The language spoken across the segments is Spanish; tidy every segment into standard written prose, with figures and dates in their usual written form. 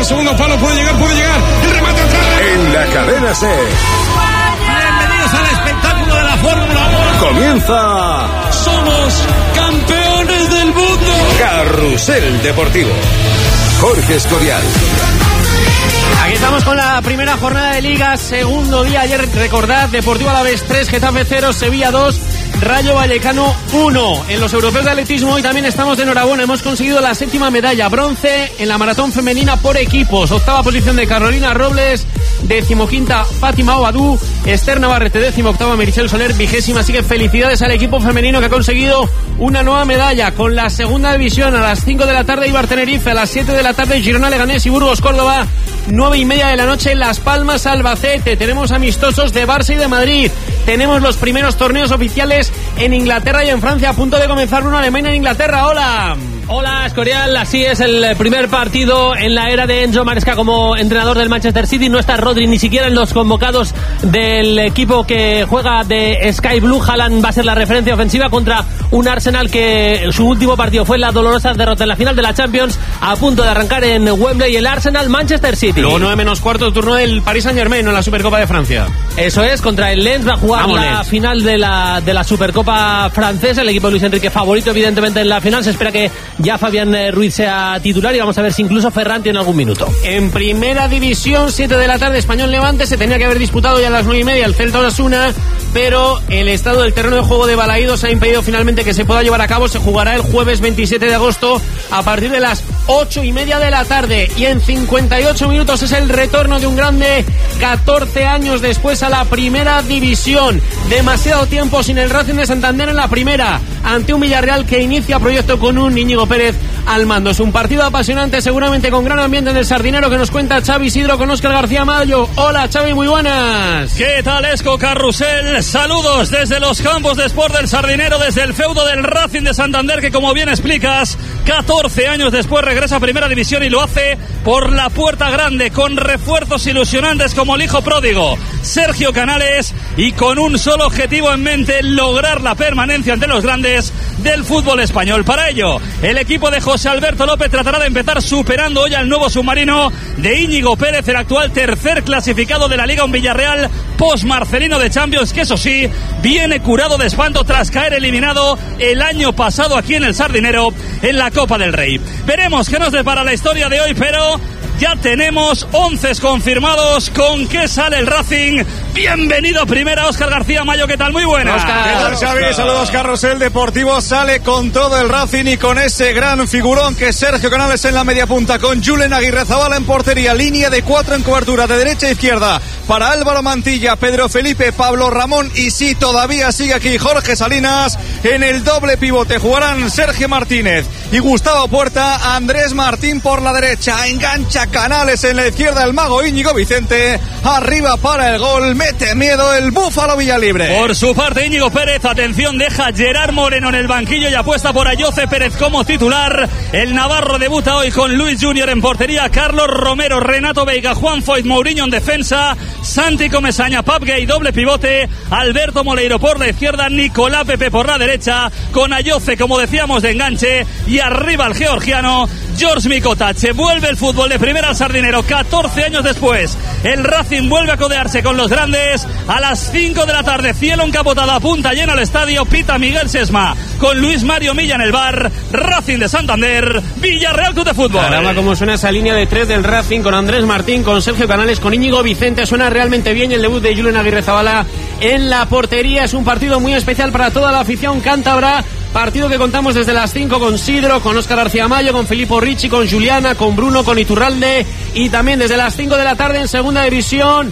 segundo palo, puede llegar. El remate atrás. En la cadena SER. Bienvenidos al espectáculo de la Fórmula 1. Comienza. Somos campeones del mundo. Carrusel Deportivo. Jorge Escorial. Aquí estamos con la primera jornada de Liga, segundo día. Ayer, recordad, Deportivo Alavés 3, Getafe 0, Sevilla 2, Rayo Vallecano 1. En los europeos de atletismo hoy también estamos de enhorabuena. Hemos conseguido la 7ª medalla, bronce en la maratón femenina por equipos. 8ª posición de Carolina Robles, 15ª Fátima Obadú, Esther Navarrete 18ª, Meritxell Soler 20ª. Así que felicidades al equipo femenino que ha conseguido una nueva medalla. Con la segunda división a las 5 de la tarde Eibar Tenerife, a las 7 de la tarde Girona Leganés y Burgos Córdoba. 9:30 de la noche Las Palmas Albacete. Tenemos amistosos de Barça y de Madrid. Tenemos los primeros torneos oficiales en Inglaterra y en Francia. A punto de comenzar uno, Alemania en Inglaterra. Hola. Hola, Escorial, así es el primer partido en la era de Enzo Maresca como entrenador del Manchester City. No está Rodri ni siquiera en los convocados del equipo que juega de Sky Blue. Haaland va a ser la referencia ofensiva contra un Arsenal que su último partido fue la dolorosa derrota en la final de la Champions, a punto de arrancar en Wembley. El Arsenal Manchester City. Luego 9:15 turno del Paris Saint-Germain en la Supercopa de Francia. Eso es, contra el Lens va a jugar la final de la Supercopa francesa. El equipo de Luis Enrique favorito evidentemente en la final. Se espera que ya Fabián Ruiz sea titular y vamos a ver si incluso Ferran tiene algún minuto. En primera división, 7 de la tarde, Español Levante. Se tenía que haber disputado ya a las 9:30 el Celta Osasuna, pero el estado del terreno de juego de Balaídos ha impedido finalmente que se pueda llevar a cabo. Se jugará el jueves 27 de agosto a partir de las 8:30 de la tarde. Y en 58 minutos es el retorno de un grande 14 años después a la primera división. Demasiado tiempo sin el Racing de Santander en la primera, ante un Villarreal que inicia proyecto con un Íñigo Pérez al mando. Es un partido apasionante, seguramente con gran ambiente en el Sardinero, que nos cuenta Xavi Isidro con Óscar García Mayo. Hola Xavi, muy buenas. ¿Qué tal, Esco Carrusel? Saludos desde los campos de Sport del Sardinero, desde el feudo del Racing de Santander, que como bien explicas, 14 años después regresa a Primera División y lo hace por la puerta grande, con refuerzos ilusionantes como el hijo pródigo Sergio Canales, y con un solo objetivo en mente: lograr la permanencia ante los grandes del fútbol español. Para ello, el equipo de José Alberto López tratará de empezar superando hoy al nuevo submarino de Íñigo Pérez, el actual tercer clasificado de la Liga, un Villarreal post-marcelino de Champions, que eso sí, viene curado de espanto tras caer eliminado el año pasado aquí en el Sardinero en la Copa del Rey. Veremos qué nos depara la historia de hoy, pero ya tenemos 11 confirmados. ¿Con qué sale el Racing? Bienvenido a primera, Óscar García Mayo. ¿Qué tal? Muy buena. ¿Qué tal, Xavi? Saludos, Carrusel Deportivo. Sale con todo el Racing y con ese gran figurón que es Sergio Canales en la media punta, con Julen Aguirrezabala en portería, línea de 4 en cobertura de derecha a izquierda para Álvaro Mantilla, Pedro Felipe, Pablo Ramón y sí, todavía sigue aquí Jorge Salinas. En el doble pivote jugarán Sergio Martínez y Gustavo Puerta. Andrés Martín por la derecha, engancha Canales en la izquierda, el mago Íñigo Vicente arriba para el gol. Mete miedo el Búfalo Villalibre. Por su parte, Íñigo Pérez, atención, deja a Gerard Moreno en el banquillo y apuesta por Ayoce Pérez como titular. El navarro debuta hoy con Luis Junior en portería, Carlos Romero, Renato Veiga, Juan Foyt, Mourinho en defensa, Santi Comesaña, Papgay, doble pivote, Alberto Moleiro por la izquierda, Nicolás Pepe por la derecha, con Ayoce, como decíamos, de enganche, y arriba el georgiano George Mikotache. Vuelve el fútbol de primera al Sardinero 14 años después. El Racing vuelve a codearse con los grandes a las 5 de la tarde. Cielo encapotado, a punta llena el estadio. Pita Miguel Sesma con Luis Mario Milla en el bar. Racing de Santander, Villarreal Club de Fútbol. Caramba, como suena esa línea de 3 del Racing, con Andrés Martín, con Sergio Canales, con Íñigo Vicente. Suena realmente bien. Y el debut de Julen Aguirrezabala en la portería. Es un partido muy especial para toda la afición cántabra. Partido que contamos desde las 5 con Sidro, con Óscar García Mayo, con Filippo Ricci, con Juliana, con Bruno, con Iturralde, y también desde las 5 de la tarde en segunda división.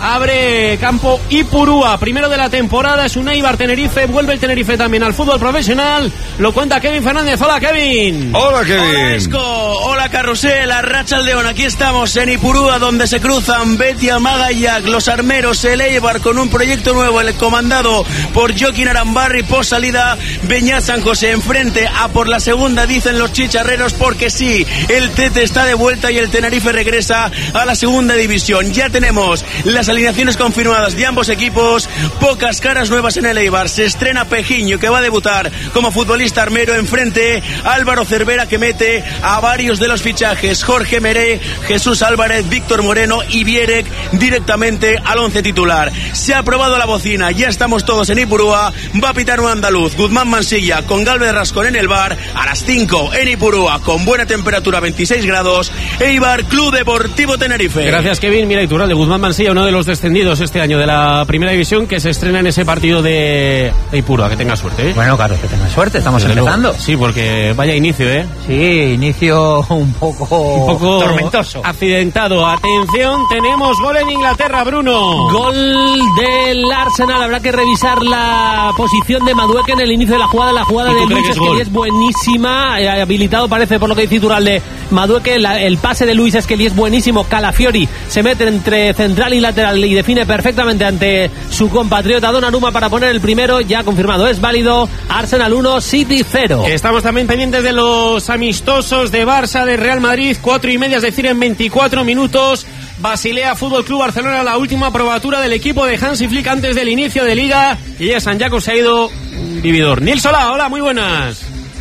Abre campo Ipurúa, primero de la temporada, es un Eibar Tenerife, vuelve el Tenerife también al fútbol profesional, lo cuenta Kevin Fernández. Hola Kevin. Hola Kevin. Hola Esco, hola Carrusel, Arratsaldeon, aquí estamos en Ipurúa, donde se cruzan Betia, Magallac, los armeros, el Eibar con un proyecto nuevo, el comandado por Joaquín Arambarri, post salida Beñat San José, enfrente a por la segunda, dicen los chicharreros, porque sí, el Tete está de vuelta y el Tenerife regresa a la segunda división. Ya tenemos la Las alineaciones confirmadas de ambos equipos, pocas caras nuevas en el Eibar. Se estrena Pejiño, que va a debutar como futbolista armero, enfrente Álvaro Cervera, que mete a varios de los fichajes: Jorge Meré, Jesús Álvarez, Víctor Moreno y Vierek directamente al 11 titular. Se ha aprobado la bocina, ya estamos todos en Ipurúa. Va a pitar un andaluz, Guzmán Mansilla, con Galvez Rascón en el bar. A las 5 en Ipurúa, con buena temperatura, 26 grados, Eibar Club Deportivo Tenerife. Gracias, Kevin. Mira, Iturralde, Guzmán Mansilla, uno de los descendidos este año de la primera división, que se estrena en ese partido de Ipurúa. Que tenga suerte, ¿eh? Bueno, claro, que tenga suerte, estamos empezando. Sí, porque vaya inicio, ¿eh? Sí, inicio un poco tormentoso. Accidentado. Atención, tenemos gol en Inglaterra, Bruno. Gol del Arsenal. Habrá que revisar la posición de Madueke en el inicio de la jugada. La jugada de Luis Esquelí es buenísima. Habilitado parece, por lo que dice Iturralde, Madueke. El pase de Luis Esquelí es buenísimo. Calafiori se mete entre central y lateral y define perfectamente ante su compatriota Donnarumma para poner el primero. Ya confirmado, es válido. Arsenal 1, City 0. Estamos también pendientes de los amistosos de Barça, de Real Madrid, 4:30, es decir, en 24 minutos. Basilea Fútbol Club Barcelona, la última probatura del equipo de Hansi Flick antes del inicio de Liga. Y ya San Jaco se ha ido vividor. Nils Solá, hola, muy buenas.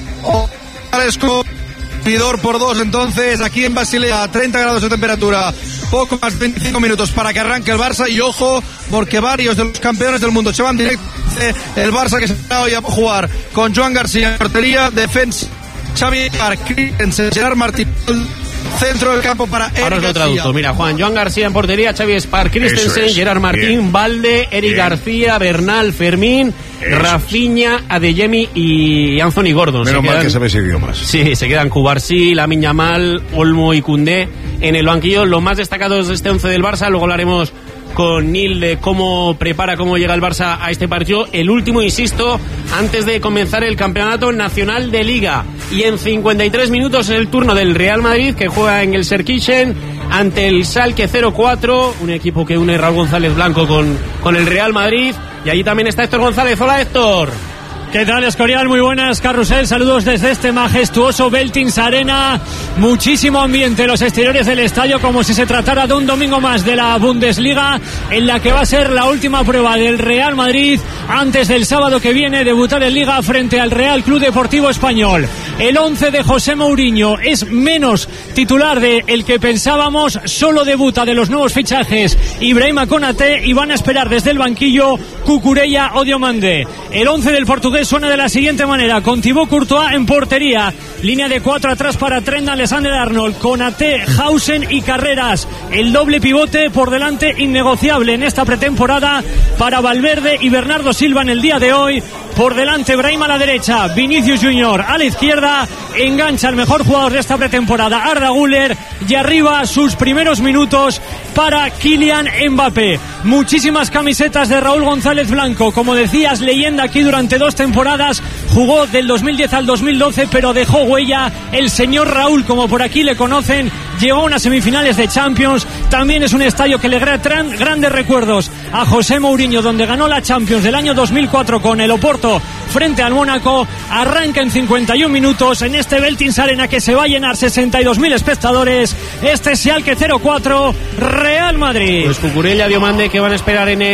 Vividor por 2, entonces, aquí en Basilea, 30 grados de temperatura, poco más 25 minutos para que arranque el Barça. Y ojo, porque varios de los campeones del mundo se van directo. El Barça, que se va hoy a jugar con Joan García en portería, defensa Xavi Christensen, Gerard Martín, centro del campo para Eric Ahora os lo García. traduzco, mira, Joan García en portería, Xavi Spark Christensen, Gerard Martín, Valde, Eric García, Bernal, Fermín, Rafinha, Adeyemi y Anthony Gordon. Menos mal que sabes idiomas. Sí, se quedan Cubarsí, Lamine Yamal, Olmo y Koundé en el banquillo. Los más destacados de este 11 del Barça. Luego hablaremos con Nil de cómo llega el Barça a este partido. El último, insisto, antes de comenzar el campeonato nacional de Liga. Y en 53 minutos es el turno del Real Madrid, que juega en el Serkischen ante el Schalke 04, un equipo que une Raúl González Blanco con el Real Madrid. Y allí también está Héctor González. Hola, Héctor. ¿Qué tal, Escorial? Muy buenas, Carrusel. Saludos desde este majestuoso Veltins Arena. Muchísimo ambiente en los exteriores del estadio, como si se tratara de un domingo más de la Bundesliga, en la que va a ser la última prueba del Real Madrid antes del sábado que viene debutar en Liga frente al Real Club Deportivo Español. El 11 de José Mourinho es menos titular de el que pensábamos. Solo debuta de los nuevos fichajes Ibrahima Konaté, y van a esperar desde el banquillo Cucurella o Diomande. El 11 del portugués suena de la siguiente manera, con Thibaut Courtois en portería, línea de 4 atrás para Trent Alexander-Arnold, Konaté, Hausen y Carreras. El doble pivote por delante, innegociable en esta pretemporada para Valverde y Bernardo Silva en el día de hoy. Por delante Brahim a la derecha, Vinicius Junior a la izquierda. Engancha el mejor jugador de esta pretemporada, Arda Güler, y arriba sus primeros minutos para Kylian Mbappé. Muchísimas camisetas de Raúl González Blanco, como decías, leyenda aquí durante 2 temporadas. Jugó del 2010 al 2012, pero dejó huella. El señor Raúl, como por aquí le conocen, llegó a unas semifinales de Champions. También es un estadio que le trae grandes recuerdos a José Mourinho, donde ganó la Champions del año 2004 con el Oporto frente al Mónaco. Arranca en 51 minutos en este Veltins Arena, que se va a llenar, 62.000 espectadores. Este Schalke 04, Real Madrid. Pues Cucurella, Diomande, que van a esperar en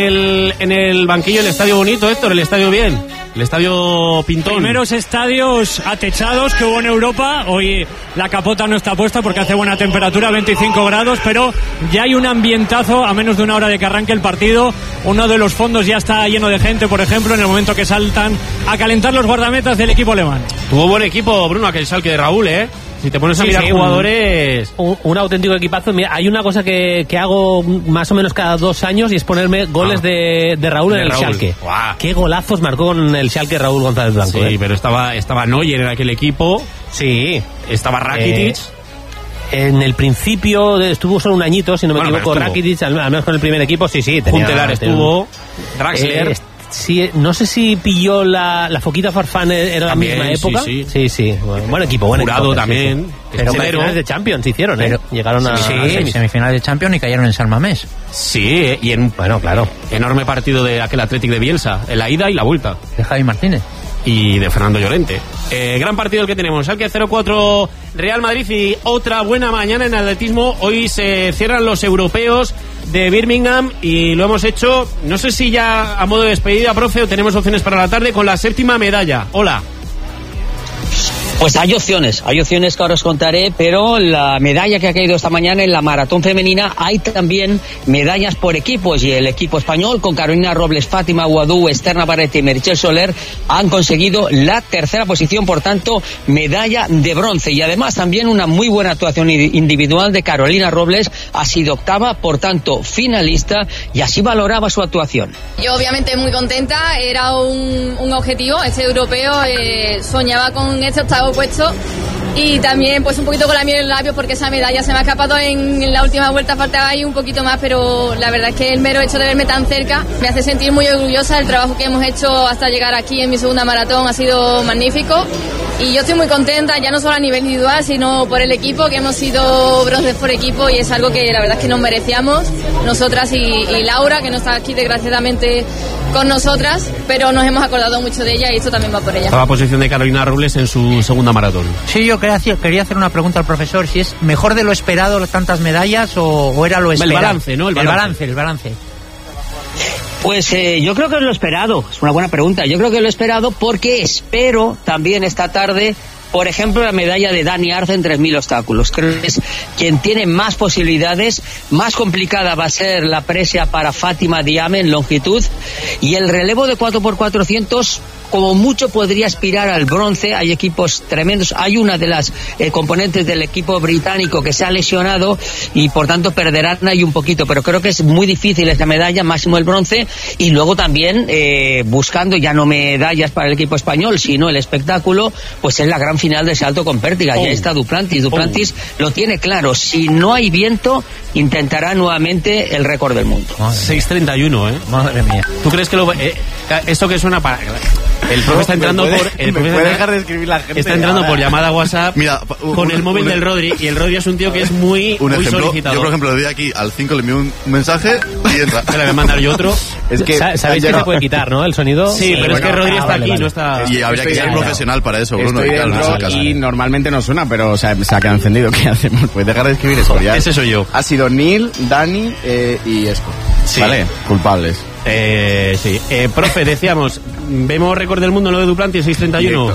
el banquillo. El estadio bonito, Héctor, el estadio bien. El estadio pintón. Primeros estadios atechados que hubo en Europa. Hoy la capota no está puesta porque hace buena temperatura, 25 grados, pero ya hay un ambientazo a menos de una hora de que arranque el partido. Uno de los fondos ya está lleno de gente, por ejemplo, en el momento que saltan a calentar los guardametas del equipo alemán. Tuvo buen equipo, Bruno, aquel Schalke de Raúl, ¿eh? Si te pones a mirar jugadores... Un auténtico equipazo. Mira, hay una cosa que hago más o menos cada 2 años, y es ponerme goles de Raúl en el Schalke. Wow. Qué golazos marcó con el Schalke Raúl González Blanco. Sí, pero estaba Neuer en aquel equipo. Sí. Estaba Rakitic. En el principio estuvo solo un añito, si no me equivoco, Rakitic, al menos con el primer equipo, sí. Juntelar estuvo, Draxler... Sí, no sé si pilló la Foquita Farfán, era también, la misma época. Sí. Buen equipo. Jurado también. Sí. Pero semifinales de Champions hicieron, llegaron a semifinales de Champions y cayeron en San Mamés. Sí, y enorme partido de aquel Athletic de Bielsa, en la ida y la vuelta. De Javi Martínez. Y de Fernando Llorente. Gran partido el que tenemos. Schalke 04, Real Madrid, y otra buena mañana en atletismo. Hoy se cierran los europeos de Birmingham y lo hemos hecho, no sé si ya a modo de despedida, profe, o tenemos opciones para la tarde con la 7ª medalla. Hola. Pues hay opciones que ahora os contaré, pero la medalla que ha caído esta mañana en la maratón femenina, hay también medallas por equipos, y el equipo español con Carolina Robles, Fátima Guadú, Esther Navarrete y Meritxell Soler han conseguido la 3ª posición, por tanto medalla de bronce, y además también una muy buena actuación individual de Carolina Robles, ha sido 8ª, por tanto finalista, y así valoraba su actuación. Yo obviamente muy contenta, era un objetivo, este europeo, soñaba con este 8º puesto, y también pues un poquito con la miel en los labios porque esa medalla se me ha escapado en la última vuelta, faltaba ahí un poquito más, pero la verdad es que el mero hecho de verme tan cerca me hace sentir muy orgullosa. El trabajo que hemos hecho hasta llegar aquí en mi 2ª maratón ha sido magnífico, y yo estoy muy contenta, ya no solo a nivel individual sino por el equipo, que hemos sido bronces por equipo, y es algo que la verdad es que nos merecíamos nosotras y Laura, que no está aquí desgraciadamente con nosotras, pero nos hemos acordado mucho de ella y esto también va por ella. La posición de Carolina Robles en su 2ª maratón. Sí, yo quería hacer una pregunta al profesor, si es mejor de lo esperado tantas medallas o era lo esperado. El balance, ¿no? El balance. Pues yo creo que es lo esperado, es una buena pregunta, yo creo que es lo esperado porque espero también esta tarde, por ejemplo, la medalla de Dani Arce en 3.000 obstáculos. Creo que es quien tiene más posibilidades. Más complicada va a ser la presa para Fátima Diame en longitud. Y el relevo de 4x400, como mucho podría aspirar al bronce. Hay equipos tremendos. Hay una de las componentes del equipo británico que se ha lesionado y por tanto perderán ahí un poquito. Pero creo que es muy difícil esta medalla, máximo el bronce. Y luego también buscando ya no medallas para el equipo español, sino el espectáculo, pues es la gran final del salto con pértiga. Ya está Duplantis lo tiene claro, si no hay viento intentará nuevamente el récord del mundo. 6:31, madre mía. ¿Tú crees que esto que suena para... El profe está entrando ¿Puede dejar de escribir la gente? Está entrando por llamada WhatsApp. Mira, con el móvil del Rodri, y el Rodri es un tío que es muy solicitado. Yo, por ejemplo, le doy aquí al 5, le envío un mensaje y entra. Le voy a mandar yo otro. Es que sabéis que se puede quitar, ¿no? El sonido. Sí, pero es que Rodri está aquí, no está. Y habría que ser profesional para eso, Bruno. Estoy dentro y normalmente no suena, pero se ha quedado encendido. ¿Qué hacemos? Pues dejar de escribir eso. Ese soy yo. Ha sido Neil, Dani y Esco. Sí. ¿Vale? Culpables. Sí. Profe, decíamos, ¿vemos récord del mundo en lo de Duplantis 6:31?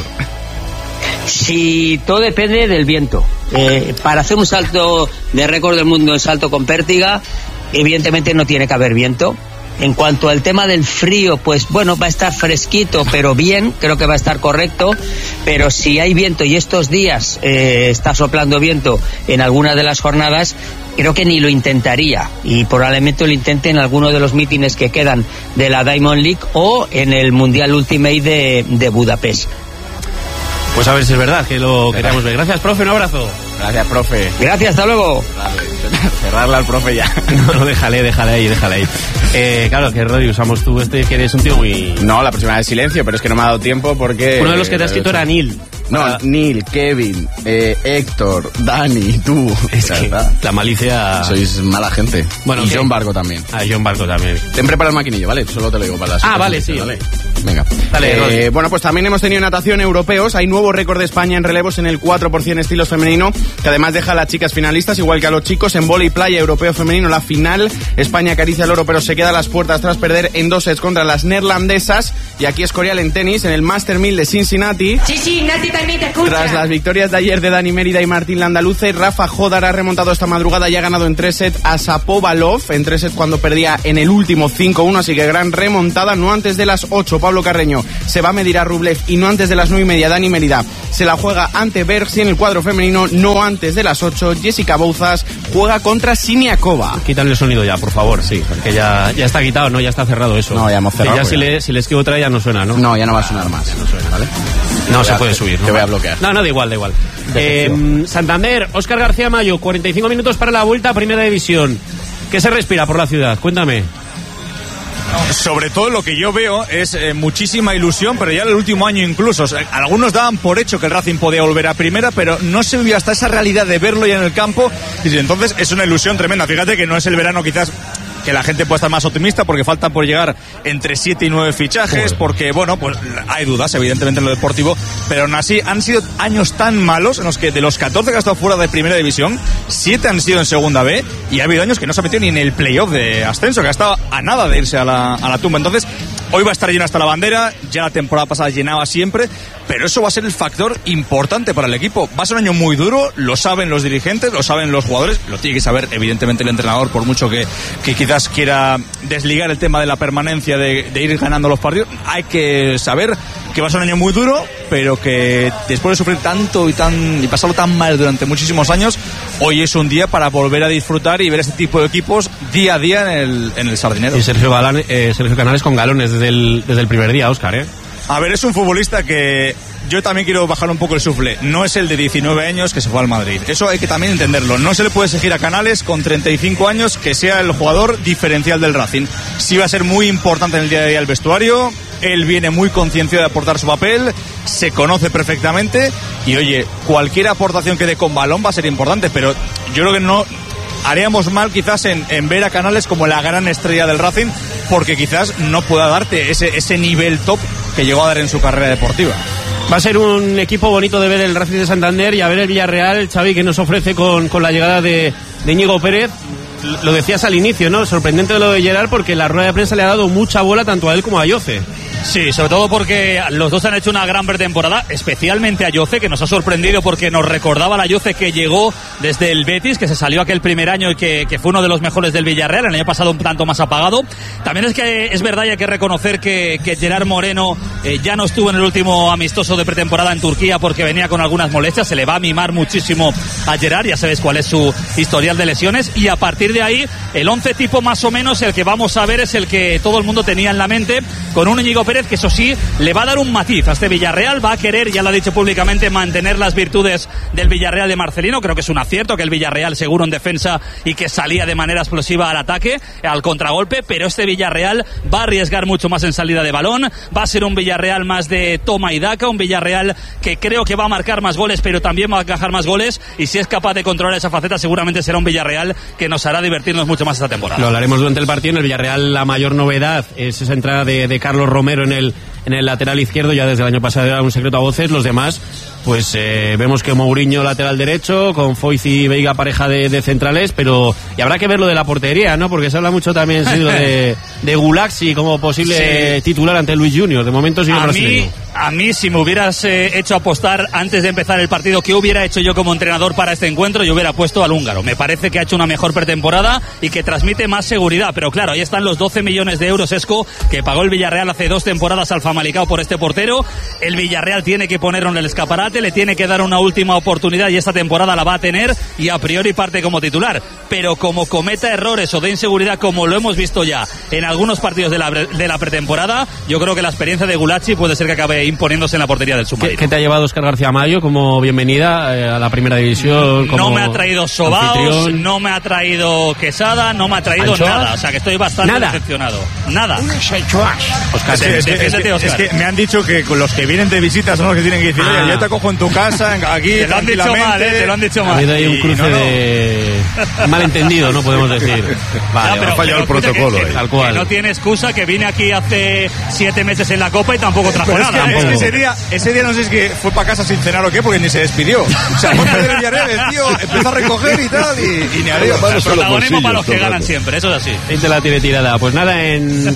Si todo depende del viento. Para hacer un salto de récord del mundo en salto con pértiga, evidentemente no tiene que haber viento. En cuanto al tema del frío, pues bueno, va a estar fresquito, pero bien, creo que va a estar correcto. Pero si hay viento, y estos días está soplando viento en alguna de las jornadas, creo que ni lo intentaría, y probablemente lo intente en alguno de los mítines que quedan de la Diamond League o en el Mundial Ultimate de Budapest. Pues a ver si es verdad que lo queríamos ver. Gracias, profe, un abrazo. Gracias, profe. Gracias, hasta luego. Cerrarla al profe ya. No, déjale ahí. Claro, que Rodri, usamos tú que eres un tío muy... No, la próxima vez silencio, pero es que no me ha dado tiempo porque... Uno de los que te ha escrito era Neil. No, Neil, Kevin, Héctor, Dani, tú. Es que la malicia... Sois mala gente. Bueno, y John Barco también. John Barco también. Ten preparado el maquinillo, ¿vale? Solo te lo digo para las... Vale, sí. ¿Vale? Venga. Dale, bueno, pues también hemos tenido natación europeos. Hay nuevo récord de España en relevos en el 4% estilos femenino, que además deja a las chicas finalistas, igual que a los chicos. En vóley playa europeo femenino, la final, España acaricia el oro, pero se queda a las puertas tras perder en 2 sets contra las neerlandesas. Y aquí Escorial en tenis, en el Master 1000 de Cincinnati. Cincinnati también te escucha. Tras las victorias de ayer de Dani Mérida y Martín Landaluce, Rafa Jodar ha remontado esta madrugada y ha ganado en 3 sets a Shapovalov, en 3 sets cuando perdía en el último 5-1, así que gran remontada. No antes de las 8, Pablo Carreño se va a medir a Rublev, y no antes de las 9:30, Dani Mérida se la juega ante Bergs, y en el cuadro femenino, no antes de las 8, Jessica Bouzas juega contra Siniakova. Quítale el sonido ya, por favor, sí, porque ya está quitado, ¿no? Ya está cerrado eso. No, ya hemos cerrado. Ya si le escribo otra ya no suena, ¿no? No, ya no va a sonar más. Ya no suena, ¿vale? No se puede subir, ¿no? Te voy a bloquear. No, da igual. Santander, Óscar García Mayo, 45 minutos para la vuelta a Primera División. ¿Qué se respira por la ciudad? Cuéntame. Sobre todo lo que yo veo es muchísima ilusión, pero ya en el último año incluso. O sea, algunos daban por hecho que el Racing podía volver a primera, pero no se vio hasta esa realidad de verlo ya en el campo. Y entonces es una ilusión tremenda. Fíjate que no es el verano quizás que la gente pueda estar más optimista porque faltan por llegar entre 7 y 9 fichajes, porque bueno, pues hay dudas evidentemente en lo deportivo, pero aún así han sido años tan malos en los que de los 14 que ha estado fuera de primera división, 7 han sido en segunda B, y ha habido años que no se ha metido ni en el playoff de ascenso, que ha estado a nada de irse a la tumba. Entonces hoy va a estar lleno hasta la bandera, ya la temporada pasada llenaba siempre, pero eso va a ser el factor importante para el equipo. Va a ser un año muy duro, lo saben los dirigentes, lo saben los jugadores, lo tiene que saber evidentemente el entrenador, por mucho que quizás quiera desligar el tema de la permanencia, de ir ganando los partidos. Hay que saber que va a ser un año muy duro, pero que después de sufrir tanto y pasarlo tan mal durante muchísimos años, hoy es un día para volver a disfrutar y ver este tipo de equipos día a día en el Sardinero. Y Sergio Canales con galones desde el primer día, Óscar, ¿eh? A ver, es un futbolista que yo también quiero bajar un poco el sufle. No es el de 19 años que se fue al Madrid. Eso hay que también entenderlo. No se le puede exigir a Canales con 35 años que sea el jugador diferencial del Racing. Sí va a ser muy importante en el día a día el vestuario. Él viene muy concienciado de aportar su papel, se conoce perfectamente y oye, cualquier aportación que dé con balón va a ser importante, pero yo creo que no haríamos mal quizás en ver a Canales como la gran estrella del Racing, porque quizás no pueda darte ese nivel top que llegó a dar en su carrera deportiva. Va a ser un equipo bonito de ver el Racing de Santander y a ver el Villarreal, Xavi, que nos ofrece con la llegada de Íñigo Pérez. Lo decías al inicio, ¿no? Sorprendente lo de Gerard, porque la rueda de prensa le ha dado mucha bola tanto a él como a Jose. Sí, sobre todo porque los dos han hecho una gran pretemporada, especialmente a Jose, que nos ha sorprendido porque nos recordaba la Jose que llegó desde el Betis, que se salió aquel primer año y que fue uno de los mejores del Villarreal, el año pasado un tanto más apagado. También es verdad y hay que reconocer que Gerard Moreno ya no estuvo en el último amistoso de pretemporada en Turquía porque venía con algunas molestias, se le va a mimar muchísimo a Gerard, ya sabes cuál es su historial de lesiones, y a partir de ahí el 11 tipo más o menos el que vamos a ver es el que todo el mundo tenía en la mente, con un Íñigo Pérez que eso sí le va a dar un matiz a este Villarreal, va a querer, ya lo ha dicho públicamente, mantener las virtudes del Villarreal de Marcelino. Creo que es un acierto que el Villarreal seguro en defensa y que salía de manera explosiva al ataque, al contragolpe, pero este Villarreal va a arriesgar mucho más en salida de balón, va a ser un Villarreal más de toma y daca, un Villarreal que creo que va a marcar más goles pero también va a encajar más goles, y si es capaz de controlar esa faceta seguramente será un Villarreal que nos hará divertirnos mucho más esta temporada. Lo hablaremos durante el partido. En el Villarreal la mayor novedad es esa entrada de Carlos Romero en el lateral izquierdo, ya desde el año pasado era un secreto a voces. Los demás, pues vemos que Mourinho lateral derecho, con Foyth y Veiga pareja de centrales, pero y habrá que ver lo de la portería, ¿no? Porque se habla mucho también de Gulaxi como posible titular ante Luis Junior. De momento sigue brasileño. A mí, si me hubieras hecho apostar antes de empezar el partido qué hubiera hecho yo como entrenador para este encuentro, yo hubiera puesto al húngaro. Me parece que ha hecho una mejor pretemporada y que transmite más seguridad, pero claro, ahí están los 12 millones de euros, Esco, que pagó el Villarreal hace 2 temporadas al Famalicão por este portero. El Villarreal tiene que ponerlo en el escaparate, le tiene que dar una última oportunidad y esta temporada la va a tener y a priori parte como titular, pero como cometa errores o de inseguridad como lo hemos visto ya en algunos partidos de la pretemporada, yo creo que la experiencia de Gulaxi puede ser que acabe imponiéndose en la portería del submarino. ¿Qué te ha llevado Óscar García Mayo como bienvenida a la primera división? No me ha traído sobaos, no me ha traído quesada, no me ha traído ¿anchoas? Nada, o sea que estoy bastante decepcionado. Nada. Óscar, es que me han dicho que con los que vienen de visita son los que tienen que decir, oye, yo te acojo en tu casa, aquí, te lo han dicho mal, te lo han dicho mal. Ha habido ahí un cruce de malentendido, no podemos decir. Vale, pero ha fallado el protocolo. Tal cual. Que no tiene excusa, que vine aquí hace 7 meses en la Copa y tampoco trajo nada. Es que ese día no sé si es que fue para casa sin cenar o qué, porque ni se despidió. O sea, fue del Villarreal, el tío empezó a recoger y tal, y ni adiós. El protagonismo para los que ganan siempre, eso es así. Y te la tiene tirada. Pues nada, en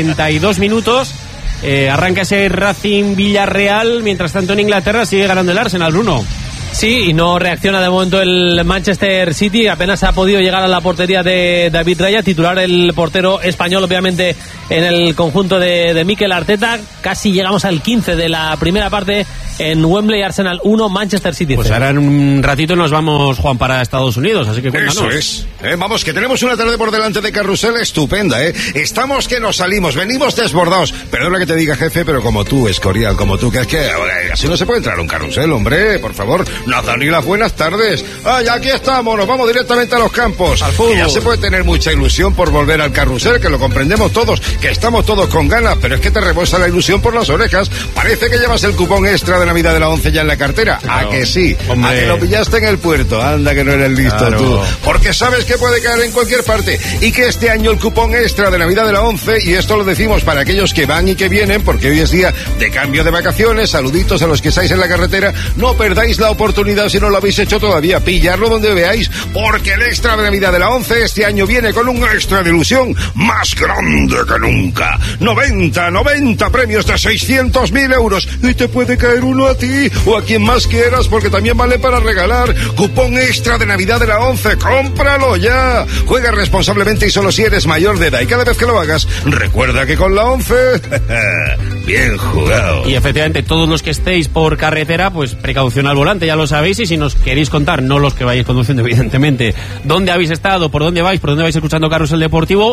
42 minutos arranca ese Racing Villarreal. Mientras tanto en Inglaterra sigue ganando el Arsenal, Bruno. Sí, y no reacciona de momento el Manchester City. Apenas ha podido llegar a la portería de David Raya, titular el portero español, obviamente, en el conjunto de Mikel Arteta. Casi llegamos al 15 de la primera parte en Wembley. Arsenal 1, Manchester City 0. Pues ahora en un ratito nos vamos, Juan, para Estados Unidos, así que cuéntanos. Eso es. Vamos, que tenemos una tarde por delante de carrusel estupenda, Estamos que nos salimos, venimos desbordados. Perdona que te diga, jefe, pero como tú, Escorial, como tú, que es que así no se puede entrar a un carrusel, hombre, por favor. Nos dan ni las buenas tardes. Ya aquí estamos, nos vamos directamente a los campos. Al fútbol. Ya se puede tener mucha ilusión por volver al carrusel, que lo comprendemos todos, que estamos todos con ganas, pero es que te rebosa la ilusión por las orejas. Parece que llevas el cupón extra de Navidad de la 11 ya en la cartera. Claro. ¿A que sí? Hombre. ¿A que lo pillaste en el puerto? Anda que no eres listo tú. Porque sabes que puede caer en cualquier parte y que este año el cupón extra de Navidad de la 11, y esto lo decimos para aquellos que van y que vienen, porque hoy es día de cambio de vacaciones, saluditos a los que estáis en la carretera, no perdáis la oportunidad si no lo habéis hecho todavía, pillarlo donde veáis, porque el extra de Navidad de la 11 este año viene con un extra de ilusión más grande que nunca. 90 premios de 600.000 euros y te puede caer uno a ti o a quien más quieras, porque también vale para regalar. Cupón extra de Navidad de la 11, cómpralo ya. Juega responsablemente y solo si eres mayor de edad, y cada vez que lo hagas, recuerda que con la 11, bien jugado. Y efectivamente, todos los que estéis por carretera, pues precaución al volante, ya lo sabéis, y si nos queréis contar, no los que vayáis conduciendo evidentemente, dónde habéis estado, por dónde vais escuchando Carrusel Deportivo,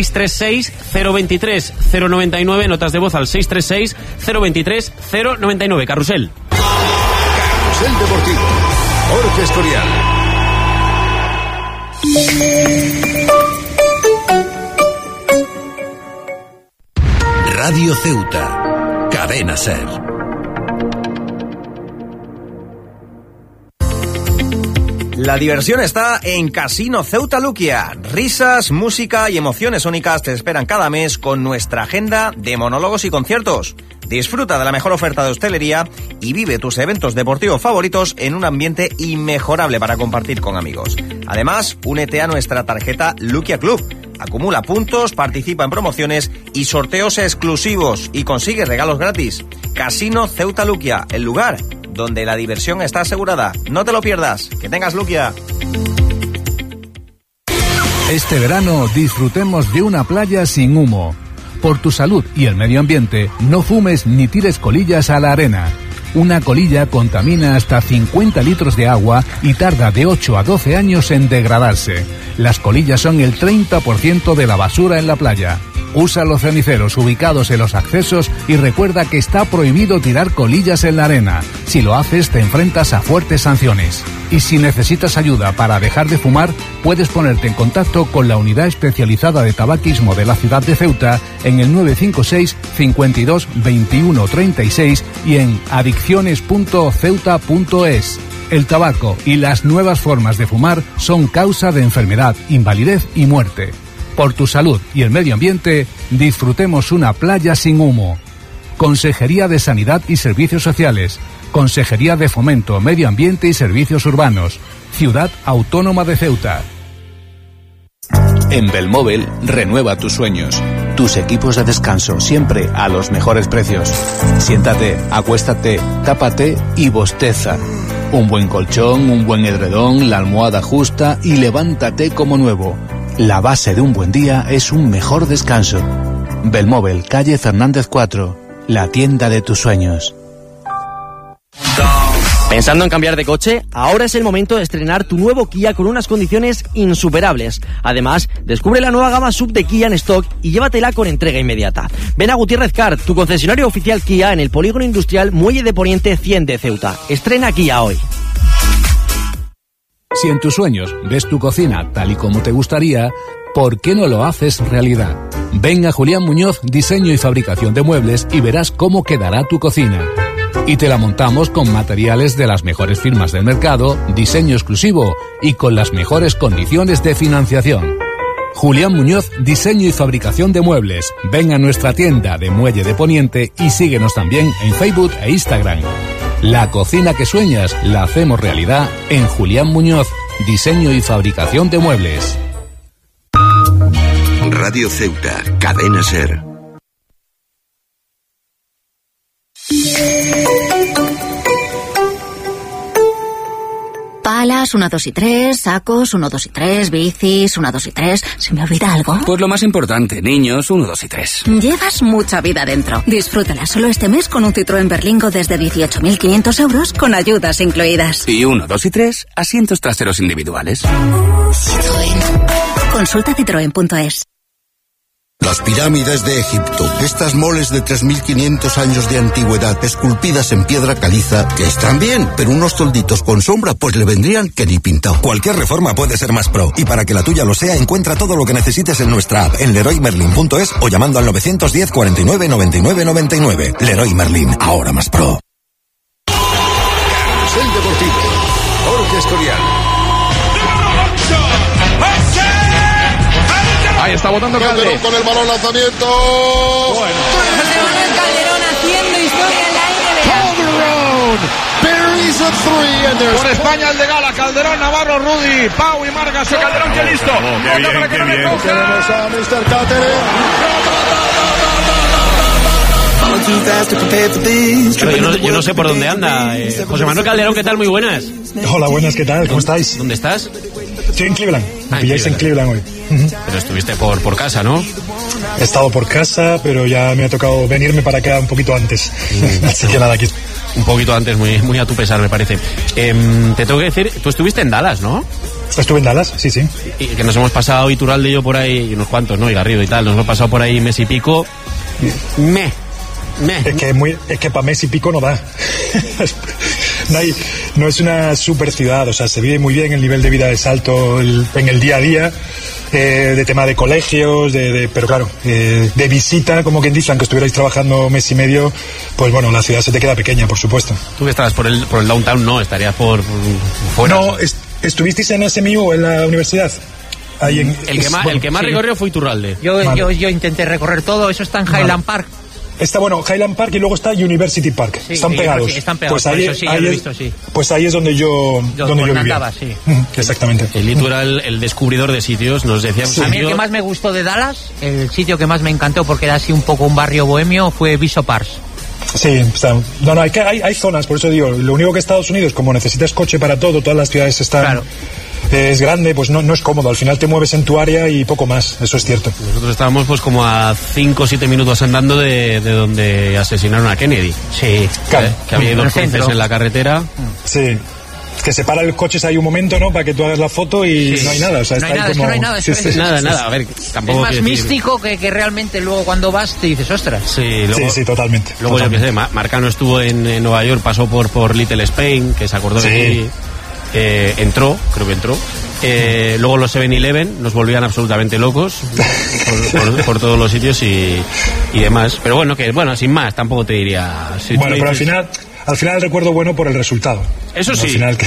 636-023-099, notas de voz al 636-023-099, Carrusel. Carrusel Deportivo, Jorge Escorial. Radio Ceuta, Cadena Ser. La diversión está en Casino Ceuta Luquia. Risas, música y emociones únicas te esperan cada mes con nuestra agenda de monólogos y conciertos. Disfruta de la mejor oferta de hostelería y vive tus eventos deportivos favoritos en un ambiente inmejorable para compartir con amigos. Además, únete a nuestra tarjeta Luquia Club. Acumula puntos, participa en promociones y sorteos exclusivos y consigue regalos gratis. Casino Ceuta Luquia, el lugar donde la diversión está asegurada. No te lo pierdas. Que tengas Luquia. Este verano disfrutemos de una playa sin humo. Por tu salud y el medio ambiente, no fumes ni tires colillas a la arena. Una colilla contamina hasta 50 litros de agua y tarda de 8 a 12 años en degradarse. Las colillas son el 30% de la basura en la playa. Usa los ceniceros ubicados en los accesos y recuerda que está prohibido tirar colillas en la arena. Si lo haces, te enfrentas a fuertes sanciones. Y si necesitas ayuda para dejar de fumar, puedes ponerte en contacto con la unidad especializada de tabaquismo de la ciudad de Ceuta en el 956 52 21 36 y en adicciones.ceuta.es. El tabaco y las nuevas formas de fumar son causa de enfermedad, invalidez y muerte. Por tu salud y el medio ambiente, disfrutemos una playa sin humo. Consejería de Sanidad y Servicios Sociales. Consejería de Fomento, Medio Ambiente y Servicios Urbanos. Ciudad Autónoma de Ceuta. En Belmóvil, renueva tus sueños. Tus equipos de descanso, siempre a los mejores precios. Siéntate, acuéstate, tápate y bosteza. Un buen colchón, un buen edredón, la almohada justa y levántate como nuevo. La base de un buen día es un mejor descanso. Belmóvil, calle Fernández 4, la tienda de tus sueños. ¿Pensando en cambiar de coche? Ahora es el momento de estrenar tu nuevo Kia con unas condiciones insuperables. Además, descubre la nueva gama SUV de Kia en stock y llévatela con entrega inmediata. Ven a Gutiérrez Car, tu concesionario oficial Kia en el Polígono Industrial Muelle de Poniente 100 de Ceuta. Estrena Kia hoy. Si en tus sueños ves tu cocina tal y como te gustaría, ¿por qué no lo haces realidad? Ven a Julián Muñoz, diseño y fabricación de muebles y verás cómo quedará tu cocina. Y te la montamos con materiales de las mejores firmas del mercado, diseño exclusivo y con las mejores condiciones de financiación. Julián Muñoz, diseño y fabricación de muebles. Ven a nuestra tienda de Muelle de Poniente y síguenos también en Facebook e Instagram. La cocina que sueñas la hacemos realidad en Julián Muñoz, diseño y fabricación de muebles. Radio Ceuta, Cadena Ser. Palas, 1, 2 y 3, sacos, 1, 2 y 3, bicis, 1, 2 y 3. ¿Se me olvida algo? Pues lo más importante, niños, 1, 2 y 3. Llevas mucha vida dentro. Disfrútala solo este mes con un Citroën Berlingo desde 18.500 euros con ayudas incluidas. Y 1, 2 y 3, asientos traseros individuales. Citroën. Consulta citroen.es. Las pirámides de Egipto, estas moles de 3.500 años de antigüedad, esculpidas en piedra caliza, que están bien, pero unos tolditos con sombra, pues le vendrían que ni pintado. Cualquier reforma puede ser más pro, y para que la tuya lo sea, encuentra todo lo que necesites en nuestra app, en leroymerlin.es o llamando al 910 49 99 99. Leroy Merlin, ahora más pro. Carrusel Deportivo, Jorge Escorial. Ahí está botando Calderón con el balón, lanzamiento. Bueno. José Manuel Calderón haciendo historia en la NBA. Por España el de Gala, Calderón, Navarro, Rudy, Pau y Margas. Calderón, que listo. Qué bien, qué bien. Tenemos a Mr. Cáceres. Yo no sé por dónde anda. José Manuel Calderón, ¿qué tal? Muy buenas. Hola, buenas, ¿qué tal? ¿Cómo estáis? ¿Dónde estás? Estoy en Cleveland. Me pilláis en Cleveland hoy. Pero estuviste por casa, ¿no? He estado por casa, pero ya me ha tocado venirme para acá un poquito antes. Así que nada, aquí. Un poquito antes, muy a tu pesar, me parece. Te tengo que decir, tú estuviste en Dallas, ¿no? Estuve en Dallas, sí. Y que nos hemos pasado Iturralde y yo por ahí, y unos cuantos, ¿no? Y Garrido y tal, nos hemos pasado por ahí mes y pico. Es que para mes y pico no da. No es una super ciudad, o sea, se vive muy bien, el nivel de vida es alto en el día a día, de tema de colegios, pero claro, de visita, como quien dice, aunque estuvierais trabajando mes y medio, pues bueno, la ciudad se te queda pequeña, por supuesto. ¿Tú que estabas por el downtown? No, estarías por fuera. No, ¿estuvisteis en SMU o en la universidad? Ahí el que más recorrió fue Iturralde. Yo intenté recorrer todo, eso está en Highland Park. Está Highland Park y luego está University Park. Sí, están pegados. Sí, están pegados. Pues ahí es donde yo vivía. Andaba, sí. Exactamente. El Itu era el descubridor de sitios, nos decíamos. A mí el que más me gustó de Dallas, el sitio que más me encantó porque era así un poco un barrio bohemio, fue Bishop Arts. Sí, hay zonas, por eso digo, lo único que Estados Unidos, como necesitas coche para todo, todas las ciudades están... Claro. Es grande, pues no es cómodo. Al final te mueves en tu área y poco más, eso es cierto. Nosotros estábamos pues como a 5 o 7 minutos andando de donde asesinaron a Kennedy. Sí, claro. Que había dos cruces en la carretera. Sí. Que se para el coche ahí un momento, ¿no? Para que tú hagas la foto y no hay nada. O sea, no hay nada, nada. A ver, tampoco es más místico que realmente luego cuando vas te dices, ostras. Sí, totalmente. Luego yo qué sé, Marcano estuvo en Nueva York, pasó por Little Spain, que se acordó de ti. Creo que entró. Luego los 7-Eleven nos volvían absolutamente locos por todos los sitios y demás. Pero bueno, sin más, tampoco te diría. Bueno, pero al final el recuerdo bueno por el resultado. Eso sí. Al final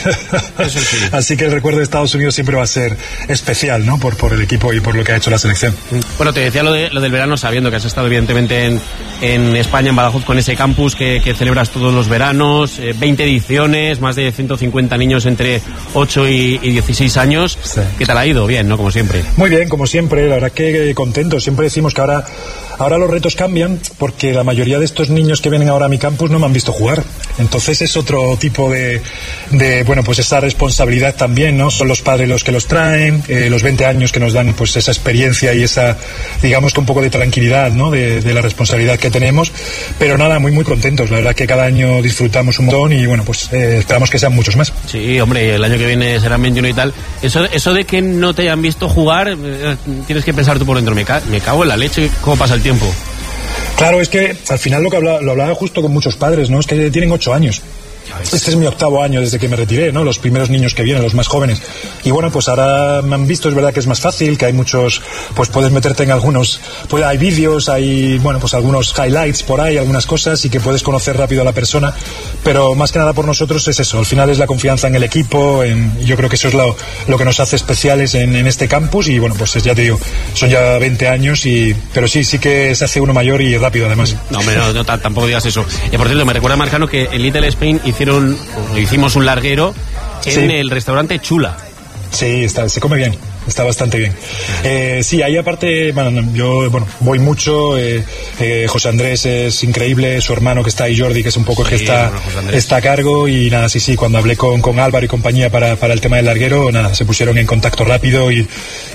Eso sí. Así que el recuerdo de Estados Unidos siempre va a ser especial, ¿no? Por el equipo y por lo que ha hecho la selección. Bueno, te decía lo del verano, sabiendo que has estado evidentemente en España, en Badajoz, con ese campus que celebras todos los veranos, 20 ediciones, más de 150 niños entre 8 y 16 años. Sí. ¿Qué tal ha ido? Bien, ¿no? Como siempre. Muy bien, como siempre. La verdad que contento. Siempre decimos que ahora los retos cambian porque la mayoría de estos niños que vienen ahora a mi campus no me han visto jugar. Entonces es otro tipo de bueno, pues esa responsabilidad también, ¿no? Son los padres los que los traen, los 20 años que nos dan pues esa experiencia y esa, digamos que un poco de tranquilidad, ¿no? De la responsabilidad que tenemos, pero nada, muy contentos. La verdad que cada año disfrutamos un montón y bueno, pues esperamos que sean muchos más. Sí, hombre, el año que viene serán 21 y tal. Eso de que no te hayan visto jugar, tienes que pensar tú por dentro, me cago en la leche, ¿cómo pasa el tiempo? Claro, es que al final lo hablaba justo con muchos padres, ¿no? Es que tienen 8 años. Este es mi 8º año desde que me retiré, ¿no? Los primeros niños que vienen, los más jóvenes. Y bueno, pues ahora me han visto, es verdad que es más fácil, que hay muchos, pues puedes meterte en algunos, pues hay vídeos, hay, bueno, pues algunos highlights por ahí, algunas cosas, y que puedes conocer rápido a la persona. Pero más que nada por nosotros es eso, al final es la confianza en el equipo, yo creo que eso es lo que nos hace especiales en este campus, y bueno, pues ya te digo, son ya 20 años, pero sí que se hace uno mayor y rápido además. No, hombre, no tampoco digas eso. Por cierto, me recuerda, Marcano, que en Little Spain hicimos un larguero en el restaurante Chula. Sí, se come bien. Está bastante bien. Sí, ahí aparte, yo voy mucho. José Andrés es increíble, su hermano que está ahí, Jordi, que es un poco el que está a cargo. Y nada, sí, cuando hablé con Álvaro y compañía para el tema del larguero, nada, se pusieron en contacto rápido y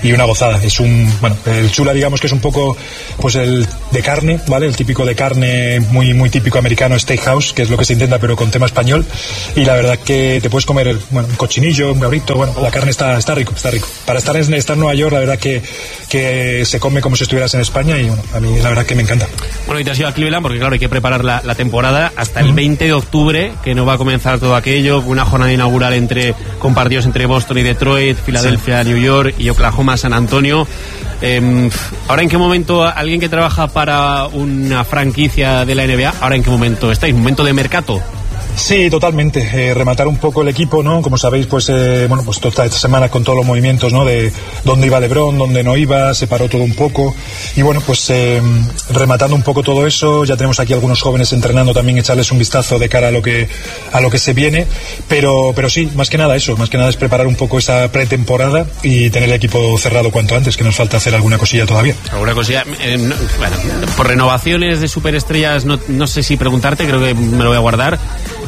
una gozada. Es el chula, digamos que es un poco pues el de carne, ¿vale? El típico de carne muy, muy típico americano, steakhouse, que es lo que se intenta pero con tema español, y la verdad que te puedes comer un cochinillo, un cabrito, la carne está rico. Para estar en Nueva York, la verdad que se come como si estuvieras en España, y a mí la verdad que me encanta. Bueno, y te has ido a Cleveland porque claro, hay que preparar la temporada hasta el 20 de octubre, que no va a comenzar todo aquello, una jornada inaugural con partidos entre Boston y Detroit, Filadelfia, New York y Oklahoma, San Antonio. Ahora, ¿en qué momento alguien que trabaja para una franquicia de la NBA, ahora en qué momento estáis? ¿Momento de mercado? Sí, totalmente. Rematar un poco el equipo, ¿no? Como sabéis, pues toda esta semana con todos los movimientos, ¿no? De dónde iba LeBron, dónde no iba, se paró todo un poco. Y bueno, pues rematando un poco todo eso, ya tenemos aquí algunos jóvenes entrenando también, echarles un vistazo de cara a lo que se viene. Pero sí, más que nada es preparar un poco esa pretemporada y tener el equipo cerrado cuanto antes, que nos falta hacer alguna cosilla todavía. ¿Alguna cosilla? Por renovaciones de superestrellas, no sé si preguntarte, creo que me lo voy a guardar.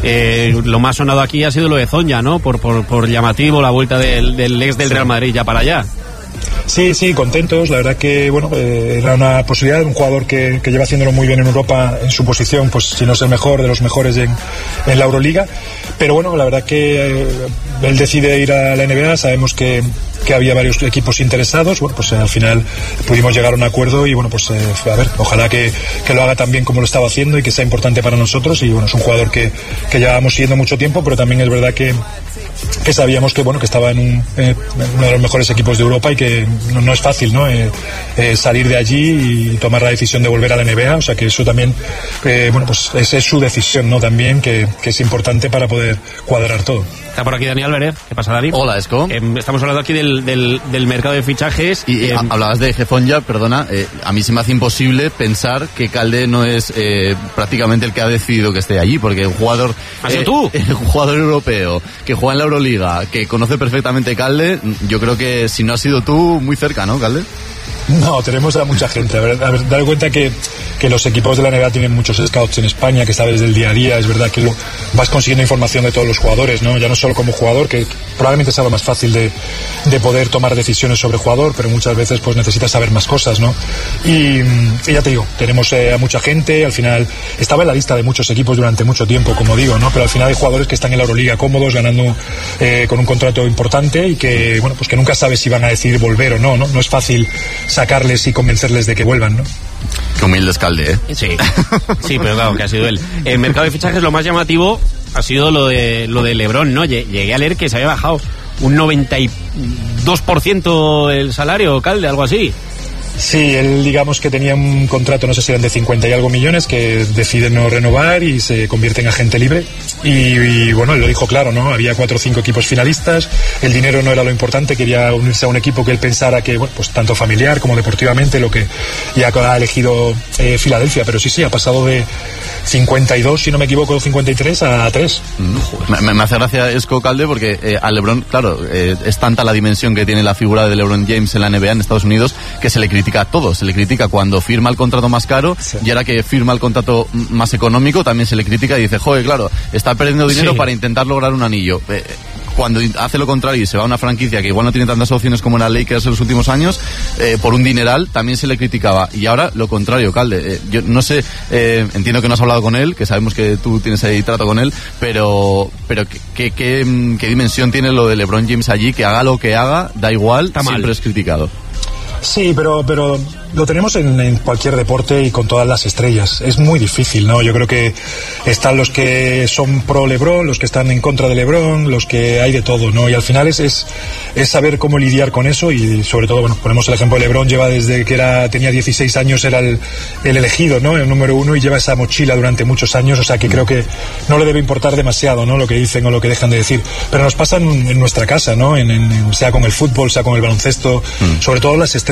Lo más sonado aquí ha sido lo de Zonja, ¿no? Por llamativo, la vuelta del ex del Real Madrid ya para allá. Sí, contentos. La verdad que era una posibilidad, un jugador que lleva haciéndolo muy bien en Europa en su posición, pues si no es el mejor, de los mejores en la Euroliga. Pero bueno, la verdad que él decide ir a la NBA. Sabemos que había varios equipos interesados. Bueno, pues al final pudimos llegar a un acuerdo y bueno, pues a ver, ojalá que lo haga tan bien como lo estaba haciendo y que sea importante para nosotros. Y bueno, es un jugador que llevábamos siguiendo mucho tiempo, pero también es verdad que sabíamos que estaba en uno de los mejores equipos de Europa y que no es fácil, ¿no? Salir de allí y tomar la decisión de volver a la NBA. O sea que eso también, pues esa es su decisión, ¿no? También que es importante para poder cuadrar todo. Está por aquí Dani Álvarez. ¿Qué pasa, Dani? Hola, Esco. Estamos hablando aquí del mercado de fichajes. Y hablabas de Zonja, perdona. A mí se me hace imposible pensar que Calde no es prácticamente el que ha decidido que esté allí, porque un jugador... ¿Has sido tú? Un jugador europeo que juega en la Euroliga, que conoce perfectamente Calde, yo creo que si no has sido tú, muy cerca, ¿no, Calde? No, tenemos a mucha gente. A ver, dar cuenta que los equipos de la NBA tienen muchos scouts en España, que sabes del día a día. Es verdad que vas consiguiendo información de todos los jugadores, ¿no? Ya no solo como jugador, que probablemente sea lo más fácil de poder tomar decisiones sobre jugador, pero muchas veces pues necesitas saber más cosas, ¿no? Y ya te digo, tenemos a mucha gente. Al final estaba en la lista de muchos equipos durante mucho tiempo, como digo, ¿no? Pero al final hay jugadores que están en la Euroliga cómodos, ganando con un contrato importante y que, bueno, pues que nunca sabes si van a decidir volver o no, ¿no? No es fácil sacarles y convencerles de que vuelvan, ¿no? Qué humilde es Calde, ¿eh? Sí, pero claro, que ha sido él. En mercado de fichajes lo más llamativo ha sido lo de LeBron, ¿no? Llegué a leer que se había bajado un 92% el salario, Calde, algo así. Sí, él digamos que tenía un contrato, no sé si eran de 50 y algo millones, que decide no renovar y se convierte en agente libre. Y bueno, él lo dijo claro, ¿no? Había 4 o 5 equipos finalistas, el dinero no era lo importante, quería unirse a un equipo que él pensara que, bueno, pues tanto familiar como deportivamente, lo que ya ha elegido Filadelfia. Pero sí, ha pasado de 52, si no me equivoco, 53 a 3. Me hace gracia Esco, Calde, porque a LeBron, claro, es tanta la dimensión que tiene la figura de LeBron James en la NBA en Estados Unidos que se le critica a todo. Se le critica cuando firma el contrato más caro, sí, y ahora que firma el contrato más económico también se le critica y dice, joder, claro, está perdiendo dinero, sí, para intentar lograr un anillo. Cuando hace lo contrario y se va a una franquicia que igual no tiene tantas opciones como era Lakers en los últimos años, por un dineral también se le criticaba. Y ahora lo contrario, Calde. Yo no sé, entiendo que no has hablado con él, que sabemos que tú tienes ahí trato con él, pero ¿qué dimensión tiene lo de LeBron James allí? Que haga lo que haga, da igual, siempre es criticado. Sí, pero lo tenemos en cualquier deporte y con todas las estrellas. Es muy difícil, ¿no? Yo creo que están los que son pro LeBron, los que están en contra de LeBron, los que hay de todo, ¿no? Y al final es saber cómo lidiar con eso y sobre todo, bueno, ponemos el ejemplo de LeBron, lleva desde que tenía 16 años, era el elegido, ¿no? El número 1 y lleva esa mochila durante muchos años, o sea que creo que no le debe importar demasiado, ¿no? Lo que dicen o lo que dejan de decir. Pero nos pasa en nuestra casa, ¿no? Sea con el fútbol, sea con el baloncesto, sobre todo las estrellas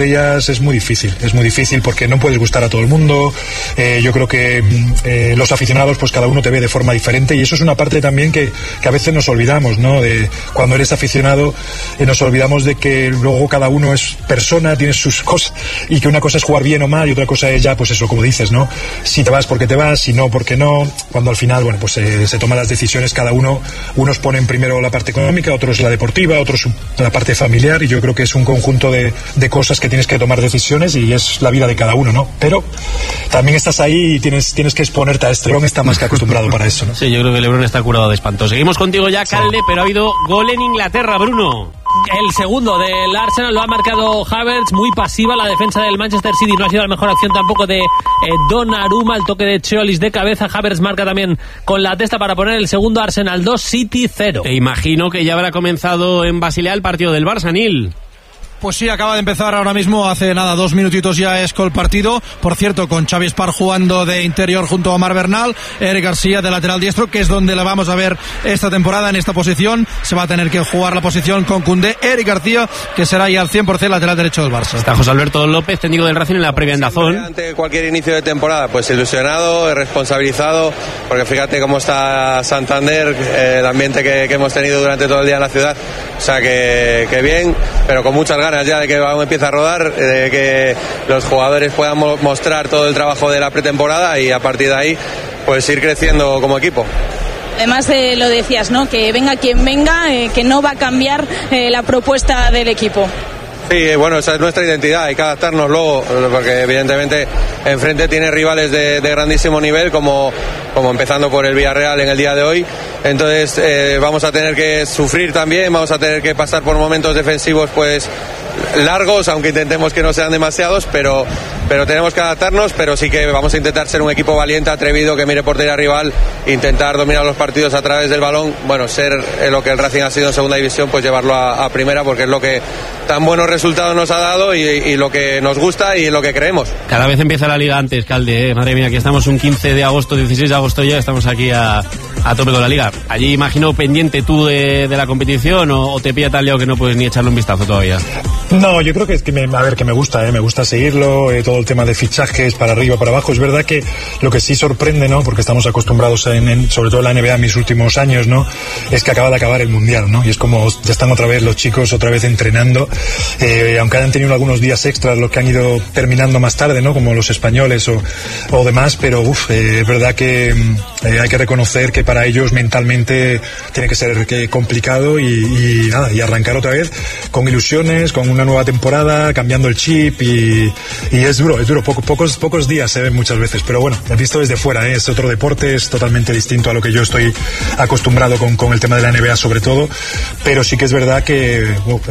estrellas es muy difícil porque no puedes gustar a todo el mundo. Yo creo que los aficionados, pues cada uno te ve de forma diferente, y eso es una parte también que a veces nos olvidamos, ¿no? De cuando eres aficionado, nos olvidamos de que luego cada uno es persona, tiene sus cosas, y que una cosa es jugar bien o mal y otra cosa es ya, pues eso, como dices, ¿no? Si te vas, porque te vas, si no, porque no. Cuando al final, bueno, pues se toman las decisiones cada uno. Unos ponen primero la parte económica, otros la deportiva, otros la parte familiar, y yo creo que es un conjunto de cosas que tienes que tomar decisiones, y es la vida de cada uno, ¿no? Pero también estás ahí y tienes que exponerte a esto. LeBron está más que acostumbrado para eso, ¿no? Sí, yo creo que LeBron está curado de espanto. Seguimos contigo ya, Calde, pero ha habido gol en Inglaterra, Bruno. El segundo del Arsenal lo ha marcado Havertz, muy pasiva la defensa del Manchester City, no ha sido la mejor acción tampoco de Donnarumma, el toque de Cholis de cabeza. Havertz marca también con la testa para poner el segundo. Arsenal 2, City 0. Te imagino que ya habrá comenzado en Basilea el partido del Barça, Nil. Pues sí, acaba de empezar ahora mismo, hace nada, 2 minutitos ya es el partido. Por cierto, con Xavi Espar jugando de interior junto a Omar Bernal, Eric García de lateral diestro, que es donde le vamos a ver esta temporada en esta posición. Se va a tener que jugar la posición con Koundé. Eric García, que será ya al 100% lateral derecho del Barça. Está José Alberto López, técnico del Racing, en la previa en Dazón. Ante cualquier inicio de temporada, pues ilusionado, responsabilizado, porque fíjate cómo está Santander, el ambiente que hemos tenido durante todo el día en la ciudad. O sea que bien, pero con muchas ganas ya de que empiece a rodar, de que los jugadores puedan mostrar todo el trabajo de la pretemporada, y a partir de ahí pues ir creciendo como equipo. Además lo decías, ¿no? Que venga quien venga, que no va a cambiar la propuesta del equipo. Sí, bueno, esa es nuestra identidad, hay que adaptarnos luego, porque evidentemente enfrente tiene rivales de grandísimo nivel, como empezando por el Villarreal en el día de hoy. Entonces vamos a tener que sufrir también, vamos a tener que pasar por momentos defensivos pues largos, aunque intentemos que no sean demasiados, pero tenemos que adaptarnos, pero sí que vamos a intentar ser un equipo valiente, atrevido, que mire portería rival, intentar dominar los partidos a través del balón, bueno, ser lo que el Racing ha sido en segunda división, pues llevarlo a primera, porque es lo que tan buenos resultados nos ha dado y lo que nos gusta y lo que creemos. Cada vez empieza la liga antes, Calde, madre mía, aquí estamos un 15 de agosto, 16 de agosto ya, estamos aquí a tope con la liga. Allí imagino pendiente tú de la competición, o te pilla tal lío que no puedes ni echarle un vistazo todavía. No, yo creo que me gusta seguirlo, todo el tema de fichajes para arriba, para abajo. Es verdad que lo que sí sorprende, ¿no? Porque estamos acostumbrados sobre todo en la NBA en mis últimos años, ¿no? Es que acaba de acabar el Mundial, ¿no? Y es como ya están otra vez los chicos otra vez entrenando, aunque hayan tenido algunos días extras los que han ido terminando más tarde, ¿no? Como los españoles o demás, pero es verdad que hay que reconocer que para ellos mentalmente tiene que ser complicado y arrancar otra vez con ilusiones, con una nueva temporada, cambiando el chip, y es duro, pocos días se ven muchas veces, pero bueno, visto desde fuera, es otro deporte, es totalmente distinto a lo que yo estoy acostumbrado con el tema de la NBA sobre todo, pero sí que es verdad que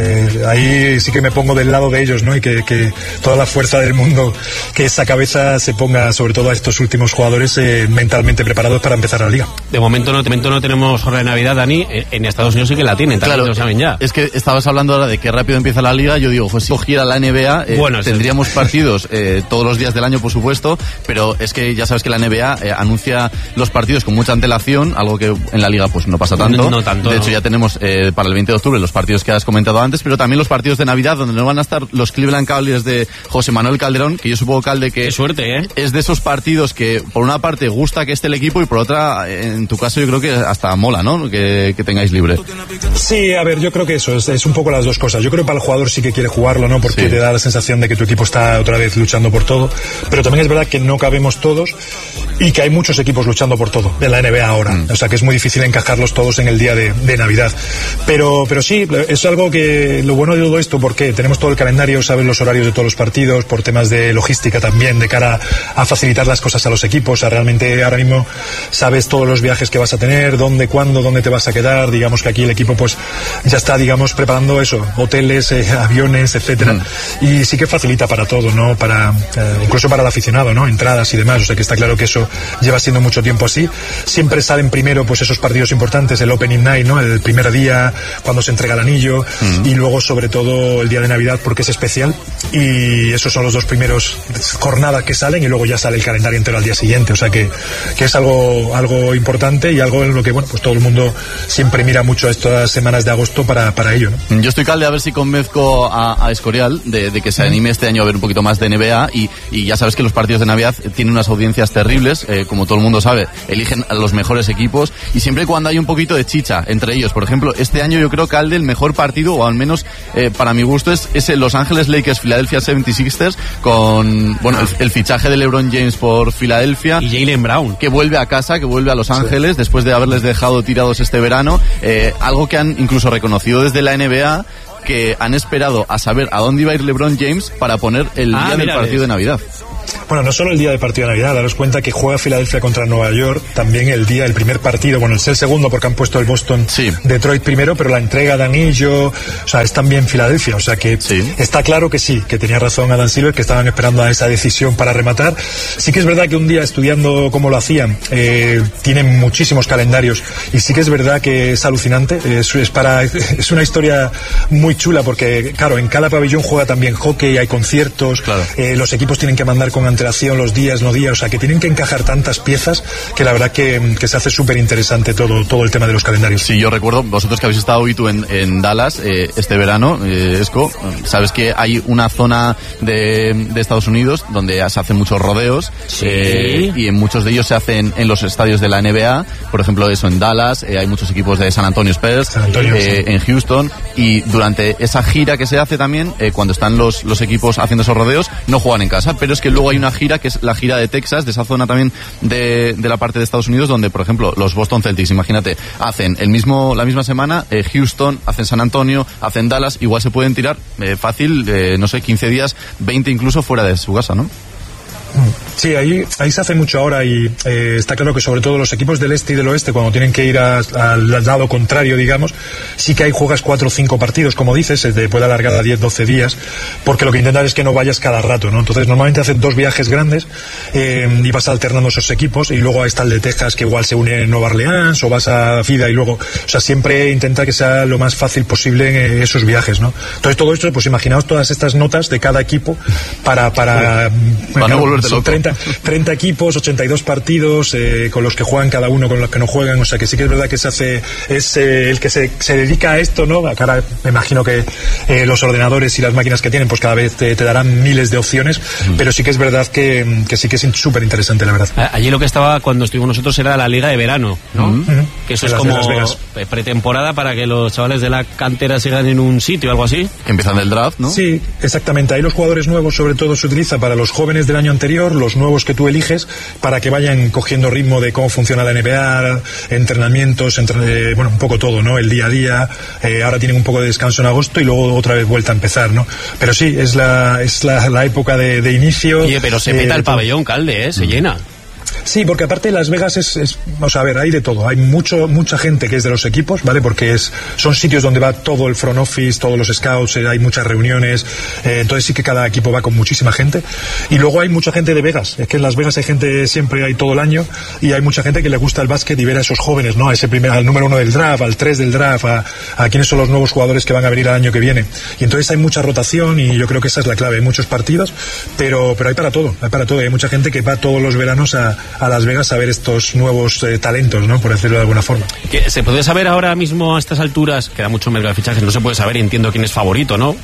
ahí sí que me pongo del lado de ellos, ¿no? Y que toda la fuerza del mundo, que esa cabeza se ponga sobre todo a estos últimos jugadores mentalmente preparados para empezar la liga. De momento no tenemos jornada de Navidad, Dani. En Estados Unidos sí que la tienen, claro, lo saben ya. Es que estabas hablando ahora de que rápido empieza la liga. Yo digo, pues si cogiera la NBA, tendríamos partidos todos los días del año, por supuesto, pero es que ya sabes que la NBA anuncia los partidos con mucha antelación, algo que en la liga pues no pasa tanto. No tanto. De hecho, ya tenemos para el 20 de octubre los partidos que has comentado antes, pero también los partidos de Navidad, donde no van a estar los Cleveland Cavaliers de José Manuel Calderón, que yo supongo, Calde, que qué suerte, es de esos partidos que por una parte gusta que esté el equipo y por otra, en tu caso, yo creo que hasta mola, ¿no? Que tengáis libre. Sí, a ver, yo creo que eso es un poco las dos cosas. Yo creo que para el jugador sí que quiere jugarlo, ¿no? Porque te da la sensación de que tu equipo está otra vez luchando por todo, pero también es verdad que no cabemos todos y que hay muchos equipos luchando por todo en la NBA ahora, o sea que es muy difícil encajarlos todos en el día de Navidad, pero sí, es algo que lo bueno de todo esto, porque tenemos todo el calendario, sabes los horarios de todos los partidos, por temas de logística también, de cara a facilitar las cosas a los equipos, o sea, realmente ahora mismo sabes todos los viajes que vas a tener, dónde, cuándo, dónde te vas a quedar, digamos que aquí el equipo pues ya está, digamos, preparando eso, hoteles, aviones, etcétera, y sí que facilita para todo, ¿no? Incluso para el aficionado, ¿no? Entradas y demás, o sea que está claro que eso lleva siendo mucho tiempo así. Siempre salen primero pues esos partidos importantes, el Opening Night, ¿no? El primer día cuando se entrega el anillo, y luego sobre todo el día de Navidad, porque es especial, y esos son los dos primeros jornadas que salen, y luego ya sale el calendario entero al día siguiente, o sea que es algo importante y algo en lo que, bueno, pues todo el mundo siempre mira mucho a estas semanas de agosto para ello, ¿no? Yo estoy, Calde, a ver si convenzco digo a Escorial de que se anime este año a ver un poquito más de NBA y ya sabes que los partidos de Navidad tienen unas audiencias terribles, como todo el mundo sabe, eligen a los mejores equipos y siempre cuando hay un poquito de chicha entre ellos. Por ejemplo, este año yo creo que el mejor partido, o al menos para mi gusto, es el Los Ángeles Lakers Philadelphia 76ers con el fichaje de LeBron James por Filadelfia y Jaylen Brown, que vuelve a casa, que vuelve a Los Ángeles después de haberles dejado tirados este verano, algo que han incluso reconocido desde la NBA, que han esperado a saber a dónde iba a ir LeBron James para poner el día del partido de Navidad. Bueno, no solo el día del partido de Navidad, daros cuenta que juega Filadelfia contra Nueva York, también el primer partido, es el segundo porque han puesto el Boston, Detroit primero, pero la entrega de anillo, o sea, es también Filadelfia, o sea que está claro que sí, que tenía razón Adam Silver, que estaban esperando a esa decisión para rematar. Sí que es verdad que un día estudiando cómo lo hacían, tienen muchísimos calendarios y sí que es verdad que es alucinante, es una historia muy chula porque, claro, en cada pabellón juega también hockey, hay conciertos, los equipos tienen que mandar con antelación los días, o sea que tienen que encajar tantas piezas que la verdad que se hace súper interesante todo el tema de los calendarios. Sí, yo recuerdo, vosotros que habéis estado tú en Dallas este verano, Esco, sabes que hay una zona de Estados Unidos donde se hacen muchos rodeos, y en muchos de ellos se hacen en los estadios de la NBA, por ejemplo eso en Dallas, hay muchos equipos de San Antonio Spurs, en Houston, y durante esa gira que se hace también, cuando están los equipos haciendo esos rodeos, no juegan en casa, pero es que luego hay una gira que es la gira de Texas, de esa zona también de la parte de Estados Unidos, donde por ejemplo los Boston Celtics, imagínate, hacen la misma semana Houston, hacen San Antonio, hacen Dallas, igual se pueden tirar fácil, 15 días, 20 incluso fuera de su casa, ¿no? Sí, ahí se hace mucho ahora y está claro que sobre todo los equipos del este y del oeste, cuando tienen que ir al lado contrario, digamos, sí que hay juegas 4 o 5 partidos, como dices, se te puede alargar a 10, 12 días, porque lo que intentan es que no vayas cada rato, ¿no? Entonces normalmente hacen 2 viajes grandes y vas alternando esos equipos, y luego está el de Texas, que igual se une en Nueva Orleans, o vas a FIDA y luego, o sea, siempre intenta que sea lo más fácil posible en esos viajes, ¿no? Entonces todo esto, pues imaginaos todas estas notas de cada equipo para no volverte son 30 equipos, 82 partidos, con los que juegan cada uno, con los que no juegan, o sea que sí que es verdad que es el que se dedica a esto, ¿no? Ahora me imagino que los ordenadores y las máquinas que tienen, pues cada vez te darán miles de opciones, pero sí que es verdad que sí que es súper interesante, la verdad. Allí lo que estaba cuando estuvimos nosotros era la liga de verano, ¿no? Que eso es como pretemporada para que los chavales de la cantera sigan en un sitio o algo así. Que empiezan el draft, ¿no? Sí, exactamente. Ahí los jugadores nuevos sobre todo se utiliza para los jóvenes del año anterior, los nuevos que tú eliges, para que vayan cogiendo ritmo de cómo funciona la NBA, entrenamientos, un poco todo, ¿no? El día a día. Ahora tienen un poco de descanso en agosto y luego otra vez vuelta a empezar, ¿no? Pero sí, es la época de inicio. Oye, pero se peta el pabellón, Calde, se llena. Sí, porque aparte Las Vegas vamos a ver, hay de todo, hay mucha gente que es de los equipos, ¿vale? Porque son sitios donde va todo el front office, todos los scouts, hay muchas reuniones, entonces sí que cada equipo va con muchísima gente, y luego hay mucha gente de Vegas, es que en Las Vegas hay gente siempre, hay todo el año, y hay mucha gente que le gusta el básquet y ver a esos jóvenes, ¿no? Al número 1 del draft, al 3 del draft, a quiénes son los nuevos jugadores que van a venir el año que viene, y entonces hay mucha rotación, y yo creo que esa es la clave, hay muchos partidos, pero hay para todo, hay mucha gente que va todos los veranos a Las Vegas a ver estos nuevos talentos, ¿no? Por decirlo de alguna forma. ¿Se puede saber ahora mismo a estas alturas? Queda mucho medio de fichajes, no se puede saber, y entiendo quién es favorito, ¿no?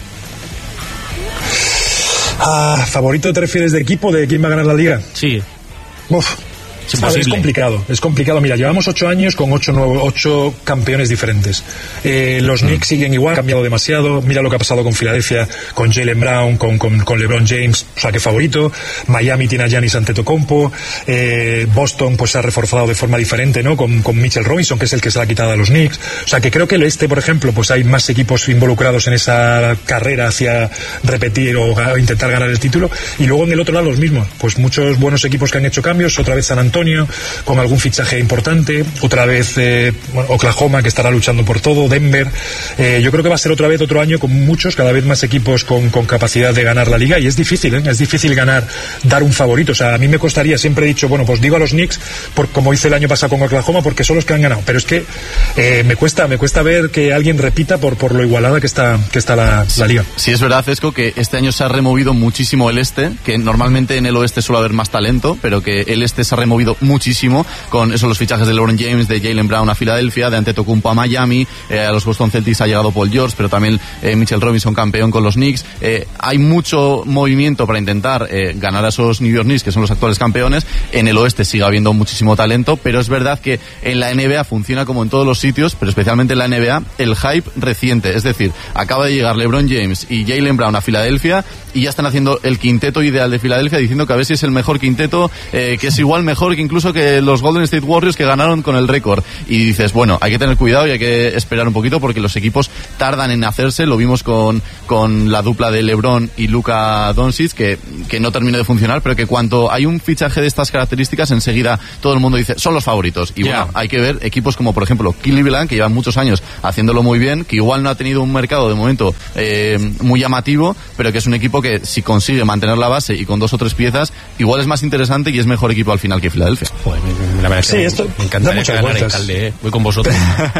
¿Favorito te refieres de equipo, de quién va a ganar la liga? Sí. Es complicado. Mira, llevamos 8 años con 8 campeones diferentes. Los Knicks siguen igual, han cambiado demasiado. Mira lo que ha pasado con Filadelfia, con Jaylen Brown, con LeBron James, o sea que favorito. Miami tiene a Giannis Antetokounmpo. Boston pues se ha reforzado de forma diferente, ¿no? Con Mitchell Robinson, que es el que se la ha quitado a los Knicks. O sea que creo que el este, por ejemplo, pues hay más equipos involucrados en esa carrera hacia repetir o intentar ganar el título. Y luego en el otro lado los mismos. Pues muchos buenos equipos que han hecho cambios. Otra vez San Antonio, con algún fichaje importante, otra vez Oklahoma, que estará luchando por todo, Denver. Yo creo que va a ser otra vez otro año con cada vez más equipos con capacidad de ganar la liga, y es difícil, es difícil dar un favorito. O sea, a mí me costaría, siempre he dicho, pues digo a los Knicks, como hice el año pasado con Oklahoma, porque son los que han ganado, pero es que me cuesta ver que alguien repita por lo igualada que está la liga. Sí, es verdad, Esco, que este año se ha removido muchísimo el este, que normalmente en el oeste suele haber más talento, pero que el este se ha removido movido muchísimo con eso, los fichajes de LeBron James, de Jaylen Brown a Filadelfia, de Antetokounmpo a Miami, a los Boston Celtics ha llegado Paul George, pero también Mitchell Robinson campeón con los Knicks. Hay mucho movimiento para intentar ganar a esos New York Knicks, que son los actuales campeones. En el oeste sigue habiendo muchísimo talento, pero es verdad que en la NBA funciona como en todos los sitios, pero especialmente en la NBA, el hype reciente. Es decir, acaba de llegar LeBron James y Jaylen Brown a Filadelfia y ya están haciendo el quinteto ideal de Filadelfia, diciendo que a ver si es el mejor quinteto, que es igual mejor que incluso que los Golden State Warriors, que ganaron con el récord. Y dices, bueno, hay que tener cuidado y hay que esperar un poquito porque los equipos tardan en hacerse. Lo vimos con la dupla de LeBron y Luka Doncic, que no terminó de funcionar, pero que cuando hay un fichaje de estas características, enseguida todo el mundo dice, son los favoritos. Y bueno, hay que ver equipos como por ejemplo Cleveland, que llevan muchos años haciéndolo muy bien, que igual no ha tenido un mercado de momento muy llamativo, pero que es un equipo que si consigue mantener la base y con 2 o 3 piezas, igual es más interesante y es mejor equipo al final que Filadelfia. Joder, la verdad sí, esto me encanta muchas vueltas. Voy con vosotros.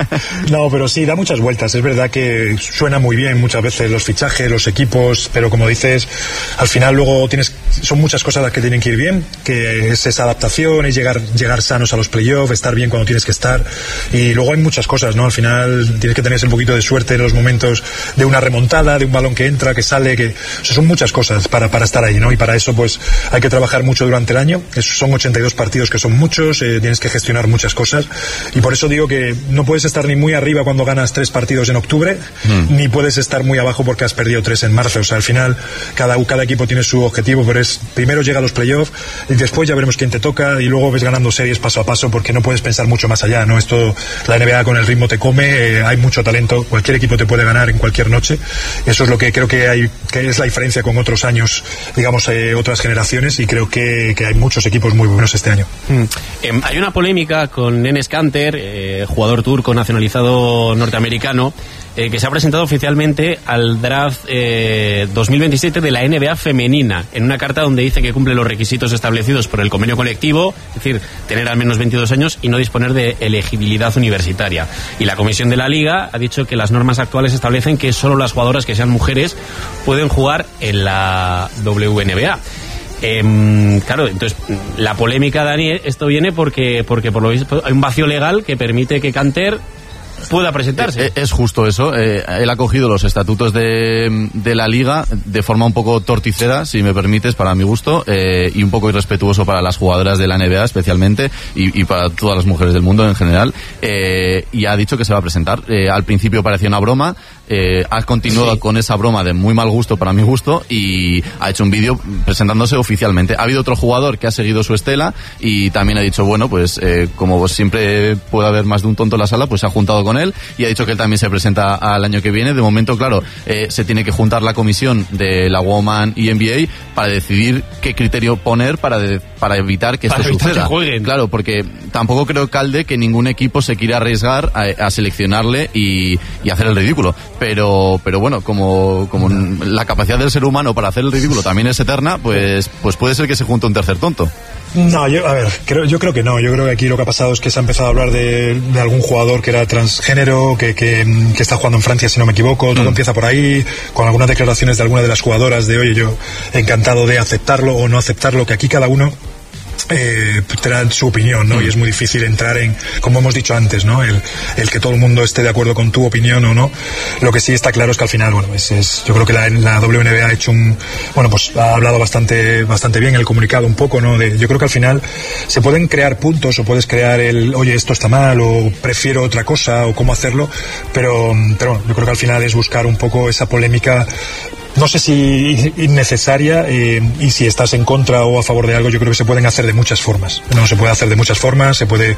No, pero sí, da muchas vueltas. Es verdad que suena muy bien muchas veces los fichajes, los equipos, pero como dices, al final luego son muchas cosas las que tienen que ir bien, que es esa adaptación, es llegar sanos a los playoffs, estar bien cuando tienes que estar, y luego hay muchas cosas, ¿no? Al final tienes que tener un poquito de suerte en los momentos de una remontada, de un balón que entra, que sale, o sea, son muchas cosas para estar ahí, ¿no? Y para eso pues hay que trabajar mucho durante el año. Son 82 partidos, que son muchos, tienes que gestionar muchas cosas, y por eso digo que no puedes estar ni muy arriba cuando ganas 3 partidos en octubre, ni puedes estar muy abajo porque has perdido 3 en marzo. O sea, al final cada equipo tiene su objetivo, pero primero llega a los playoffs y después ya veremos quién te toca, y luego ves ganando series paso a paso, porque no puedes pensar mucho más allá, ¿no? La NBA con el ritmo te come, hay mucho talento, cualquier equipo te puede ganar en cualquier noche. Eso es lo que creo que es la diferencia con otros años, digamos, otras generaciones, y creo que hay muchos equipos muy buenos este año. Hay una polémica con Enes Kanter, jugador turco nacionalizado norteamericano, que se ha presentado oficialmente al draft 2027 de la NBA femenina, en una carta donde dice que cumple los requisitos establecidos por el convenio colectivo, es decir, tener al menos 22 años y no disponer de elegibilidad universitaria. Y la comisión de la Liga ha dicho que las normas actuales establecen que solo las jugadoras que sean mujeres pueden jugar en la WNBA. Claro, entonces la polémica, Dani, esto viene porque por lo visto hay un vacío legal que permite que Kanter pueda presentarse. Es justo eso. Él ha cogido los estatutos de la Liga de forma un poco torticera, si me permites, para mi gusto, y un poco irrespetuoso para las jugadoras de la NBA especialmente, y para todas las mujeres del mundo en general, y ha dicho que se va a presentar. Al principio parecía una broma, ha continuado con esa broma de muy mal gusto para mi gusto, y ha hecho un vídeo presentándose oficialmente. Ha habido otro jugador que ha seguido su estela y también ha dicho, bueno, pues como siempre puede haber más de un tonto en la sala, pues se ha juntado con él y ha dicho que él también se presenta al año que viene. De momento, claro, se tiene que juntar la comisión de la Woman y NBA para decidir qué criterio poner para evitar que esto suceda. Claro, porque tampoco creo, Calde, que ningún equipo se quiera arriesgar a seleccionarle y hacer el ridículo. Pero bueno, como la capacidad del ser humano para hacer el ridículo también es eterna, pues puede ser que se junte un tercer tonto. No, yo creo que no. Yo creo que aquí lo que ha pasado es que se ha empezado a hablar de algún jugador que era transgénero, que está jugando en Francia, si no me equivoco. Todo empieza por ahí, con algunas declaraciones de alguna de las jugadoras de, oye, yo encantado de aceptarlo o no aceptarlo, que aquí cada uno tendrá su opinión, ¿no? Y es muy difícil entrar en, como hemos dicho antes, ¿no? El que todo el mundo esté de acuerdo con tu opinión o no. Lo que sí está claro es que al final, bueno, yo creo que la WNBA ha hecho pues ha hablado bastante bien el comunicado un poco, ¿no? Yo creo que al final se pueden crear puntos, o puedes crear oye, esto está mal, o prefiero otra cosa, o cómo hacerlo, pero bueno, yo creo que al final es buscar un poco esa polémica, no sé si innecesaria, y si estás en contra o a favor de algo, yo creo que se pueden hacer de muchas formas. No, se puede hacer de muchas formas, se puede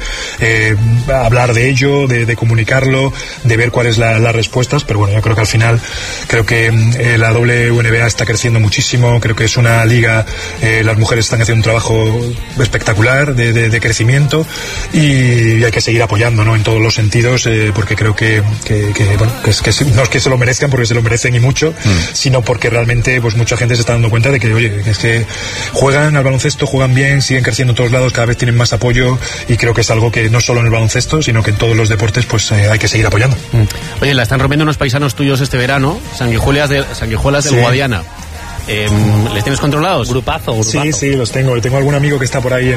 hablar de ello, de comunicarlo, de ver cuáles las respuestas, pero bueno, yo creo que al final, creo que la WNBA está creciendo muchísimo, creo que es una liga, las mujeres están haciendo un trabajo espectacular de crecimiento, y hay que seguir apoyando, ¿no? En todos los sentidos, porque creo que no es que se lo merezcan, porque se lo merecen y mucho, sino porque realmente pues mucha gente se está dando cuenta de que, oye, es que juegan al baloncesto, juegan bien, siguen creciendo en todos lados, cada vez tienen más apoyo, y creo que es algo que no solo en el baloncesto, sino que en todos los deportes pues hay que seguir apoyando. Oye, la están rompiendo unos paisanos tuyos este verano, Sanguijuelas del Guadiana. ¿Les tienes controlados? Grupazo. Sí, los tengo. Tengo algún amigo que está por ahí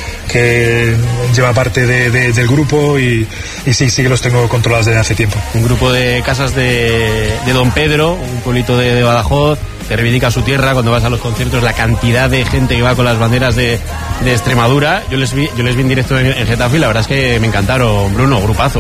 que lleva parte del grupo y sí que los tengo controlados desde hace tiempo. Un grupo de casas de Don Pedro, un pueblito de Badajoz, que reivindica su tierra. Cuando vas a los conciertos, la cantidad de gente que va con las banderas de Extremadura. Yo les vi en directo en Getafe y la verdad es que me encantaron, Bruno, grupazo,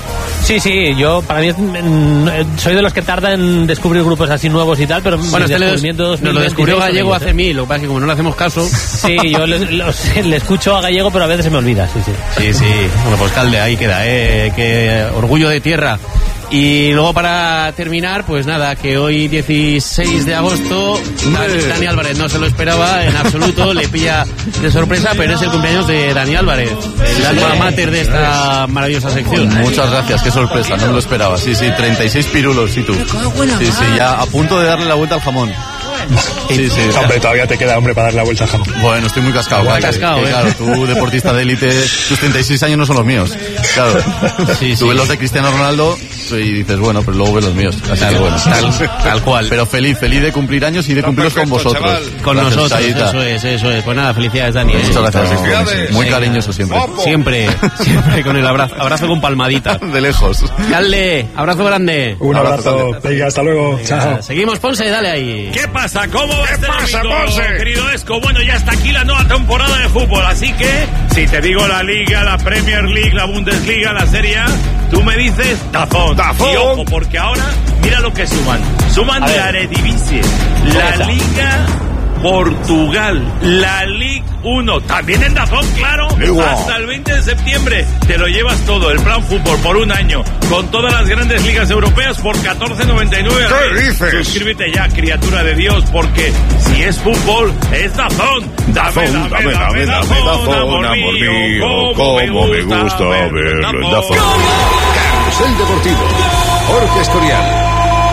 Sí, yo para mí soy de los que tardan en descubrir grupos así nuevos y tal, pero bueno, nos lo descubrió Gallego hace 1000, lo que pasa es que como no le hacemos caso. Sí, yo le escucho a Gallego, pero a veces se me olvida, sí. Bueno, pues Calde, ahí queda, qué orgullo de tierra. Y luego para terminar, pues nada, que hoy 16 de agosto Dani Álvarez no se lo esperaba en absoluto, le pilla de sorpresa, pero es el cumpleaños de Dani Álvarez, el alma mater de esta maravillosa sección. Muchas gracias, qué sorpresa, no me lo esperaba. Sí, 36 pirulos, ¿y tú? Sí, ya a punto de darle la vuelta al jamón. Sí. Hombre, todavía te queda, para dar la vuelta al jamón. Bueno, estoy muy cascado. Claro, tú, deportista de élite, tus 36 años no son los míos. Claro. Tú ves los de Cristiano Ronaldo y dices, bueno, pero luego ves los míos. Así que bueno, tal cual. Pero feliz de cumplir años y de cumplirlos con vosotros. Chaval. Con gracias, nosotros, eso es. Pues nada, felicidades, Dani. Muchas gracias. Muy cariñoso siempre. Siempre con el abrazo con palmadita. De lejos. Calde, abrazo grande. Un abrazo. Venga, hasta luego. Chao. Seguimos, Ponce, dale ahí. ¿Qué pasa? ¿Cómo va este domingo, querido Esco? Bueno, ya está aquí la nueva temporada de fútbol, así que si te digo la Liga, la Premier League, la Bundesliga, la Serie A, tú me dices DAZN. Y ojo, porque ahora mira lo que suman la Eredivisie, la Liga Portugal, la Ligue 1, también en DAZN, claro, hasta el 20 de septiembre te lo llevas todo, el plan fútbol por un año, con todas las grandes ligas europeas por 14,99. ¿Qué dices? Suscríbete ya, criatura de Dios, porque si es fútbol, es DAZN. Dame DAZN, amor mío, como me gusta verlo en DAZN. Carrusel Deportivo, Jorge Escorial.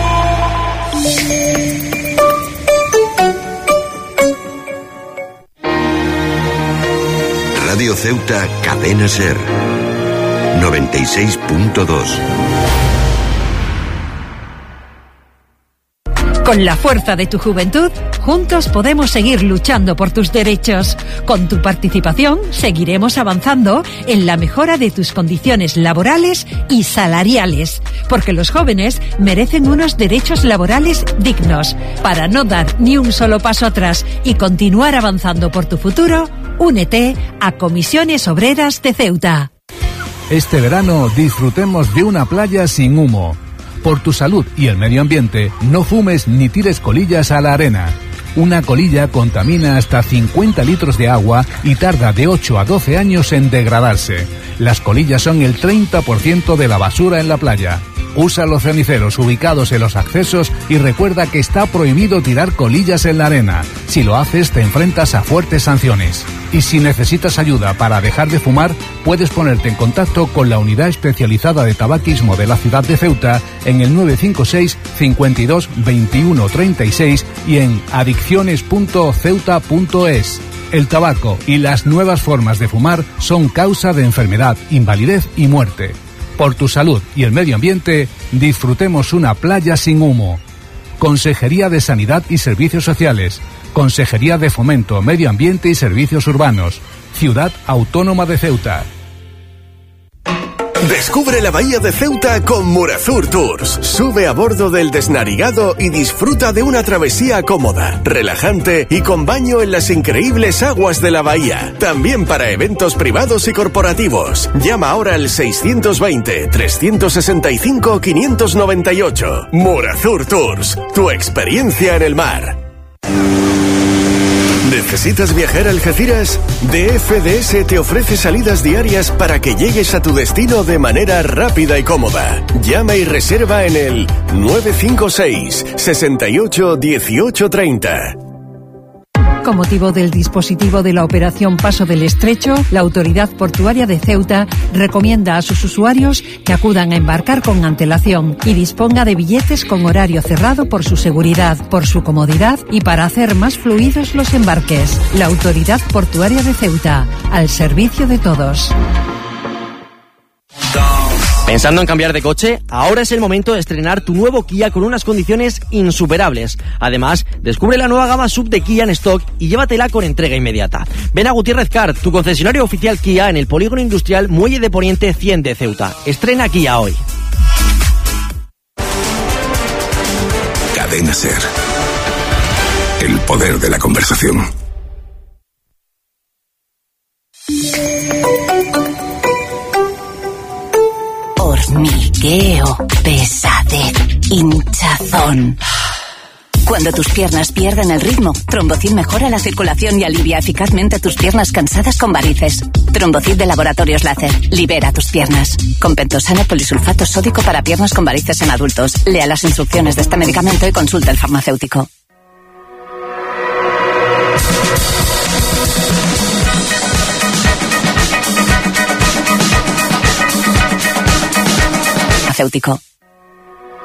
Radio Ceuta, Cadena Ser 96.2. Con la fuerza de tu juventud, juntos podemos seguir luchando por tus derechos. Con tu participación, seguiremos avanzando en la mejora de tus condiciones laborales y salariales. Porque los jóvenes merecen unos derechos laborales dignos. Para no dar ni un solo paso atrás y continuar avanzando por tu futuro, únete a Comisiones Obreras de Ceuta. Este verano disfrutemos de una playa sin humo. Por tu salud y el medio ambiente, no fumes ni tires colillas a la arena. Una colilla contamina hasta 50 litros de agua y tarda de 8 a 12 años en degradarse. Las colillas son el 30% de la basura en la playa. Usa los ceniceros ubicados en los accesos y recuerda que está prohibido tirar colillas en la arena. Si lo haces, te enfrentas a fuertes sanciones. Y si necesitas ayuda para dejar de fumar, puedes ponerte en contacto con la Unidad Especializada de Tabaquismo de la ciudad de Ceuta en el 956 52 21 36 y en adicciones.ceuta.es. El tabaco y las nuevas formas de fumar son causa de enfermedad, invalidez y muerte. Por tu salud y el medio ambiente, disfrutemos una playa sin humo. Consejería de Sanidad y Servicios Sociales. Consejería de Fomento, Medio Ambiente y Servicios Urbanos. Ciudad Autónoma de Ceuta. Descubre la bahía de Ceuta con Murazur Tours. Sube a bordo del Desnarigado y disfruta de una travesía cómoda, relajante y con baño en las increíbles aguas de la bahía. También para eventos privados y corporativos. Llama ahora al 620-365-598. Murazur Tours, tu experiencia en el mar. ¿Necesitas viajar a Algeciras? DFDS te ofrece salidas diarias para que llegues a tu destino de manera rápida y cómoda. Llama y reserva en el 956 68 18 30. Con motivo del dispositivo de la Operación Paso del Estrecho, la Autoridad Portuaria de Ceuta recomienda a sus usuarios que acudan a embarcar con antelación y disponga de billetes con horario cerrado por su seguridad, por su comodidad y para hacer más fluidos los embarques. La Autoridad Portuaria de Ceuta, al servicio de todos. ¿Pensando en cambiar de coche? Ahora es el momento de estrenar tu nuevo Kia con unas condiciones insuperables. Además, descubre la nueva gama SUV de Kia en stock y llévatela con entrega inmediata. Ven a Gutiérrez Car, tu concesionario oficial Kia en el Polígono Industrial Muelle de Poniente 100 de Ceuta. Estrena Kia hoy. Cadena SER. El poder de la conversación. Hormigueo, pesadez, hinchazón. Cuando tus piernas pierden el ritmo, Trombocid mejora la circulación y alivia eficazmente tus piernas cansadas con varices. Trombocid de Laboratorios Láser. Libera tus piernas. Con pentosano polisulfato sódico para piernas con varices en adultos. Lea las instrucciones de este medicamento y consulte al farmacéutico. Farmacéutico.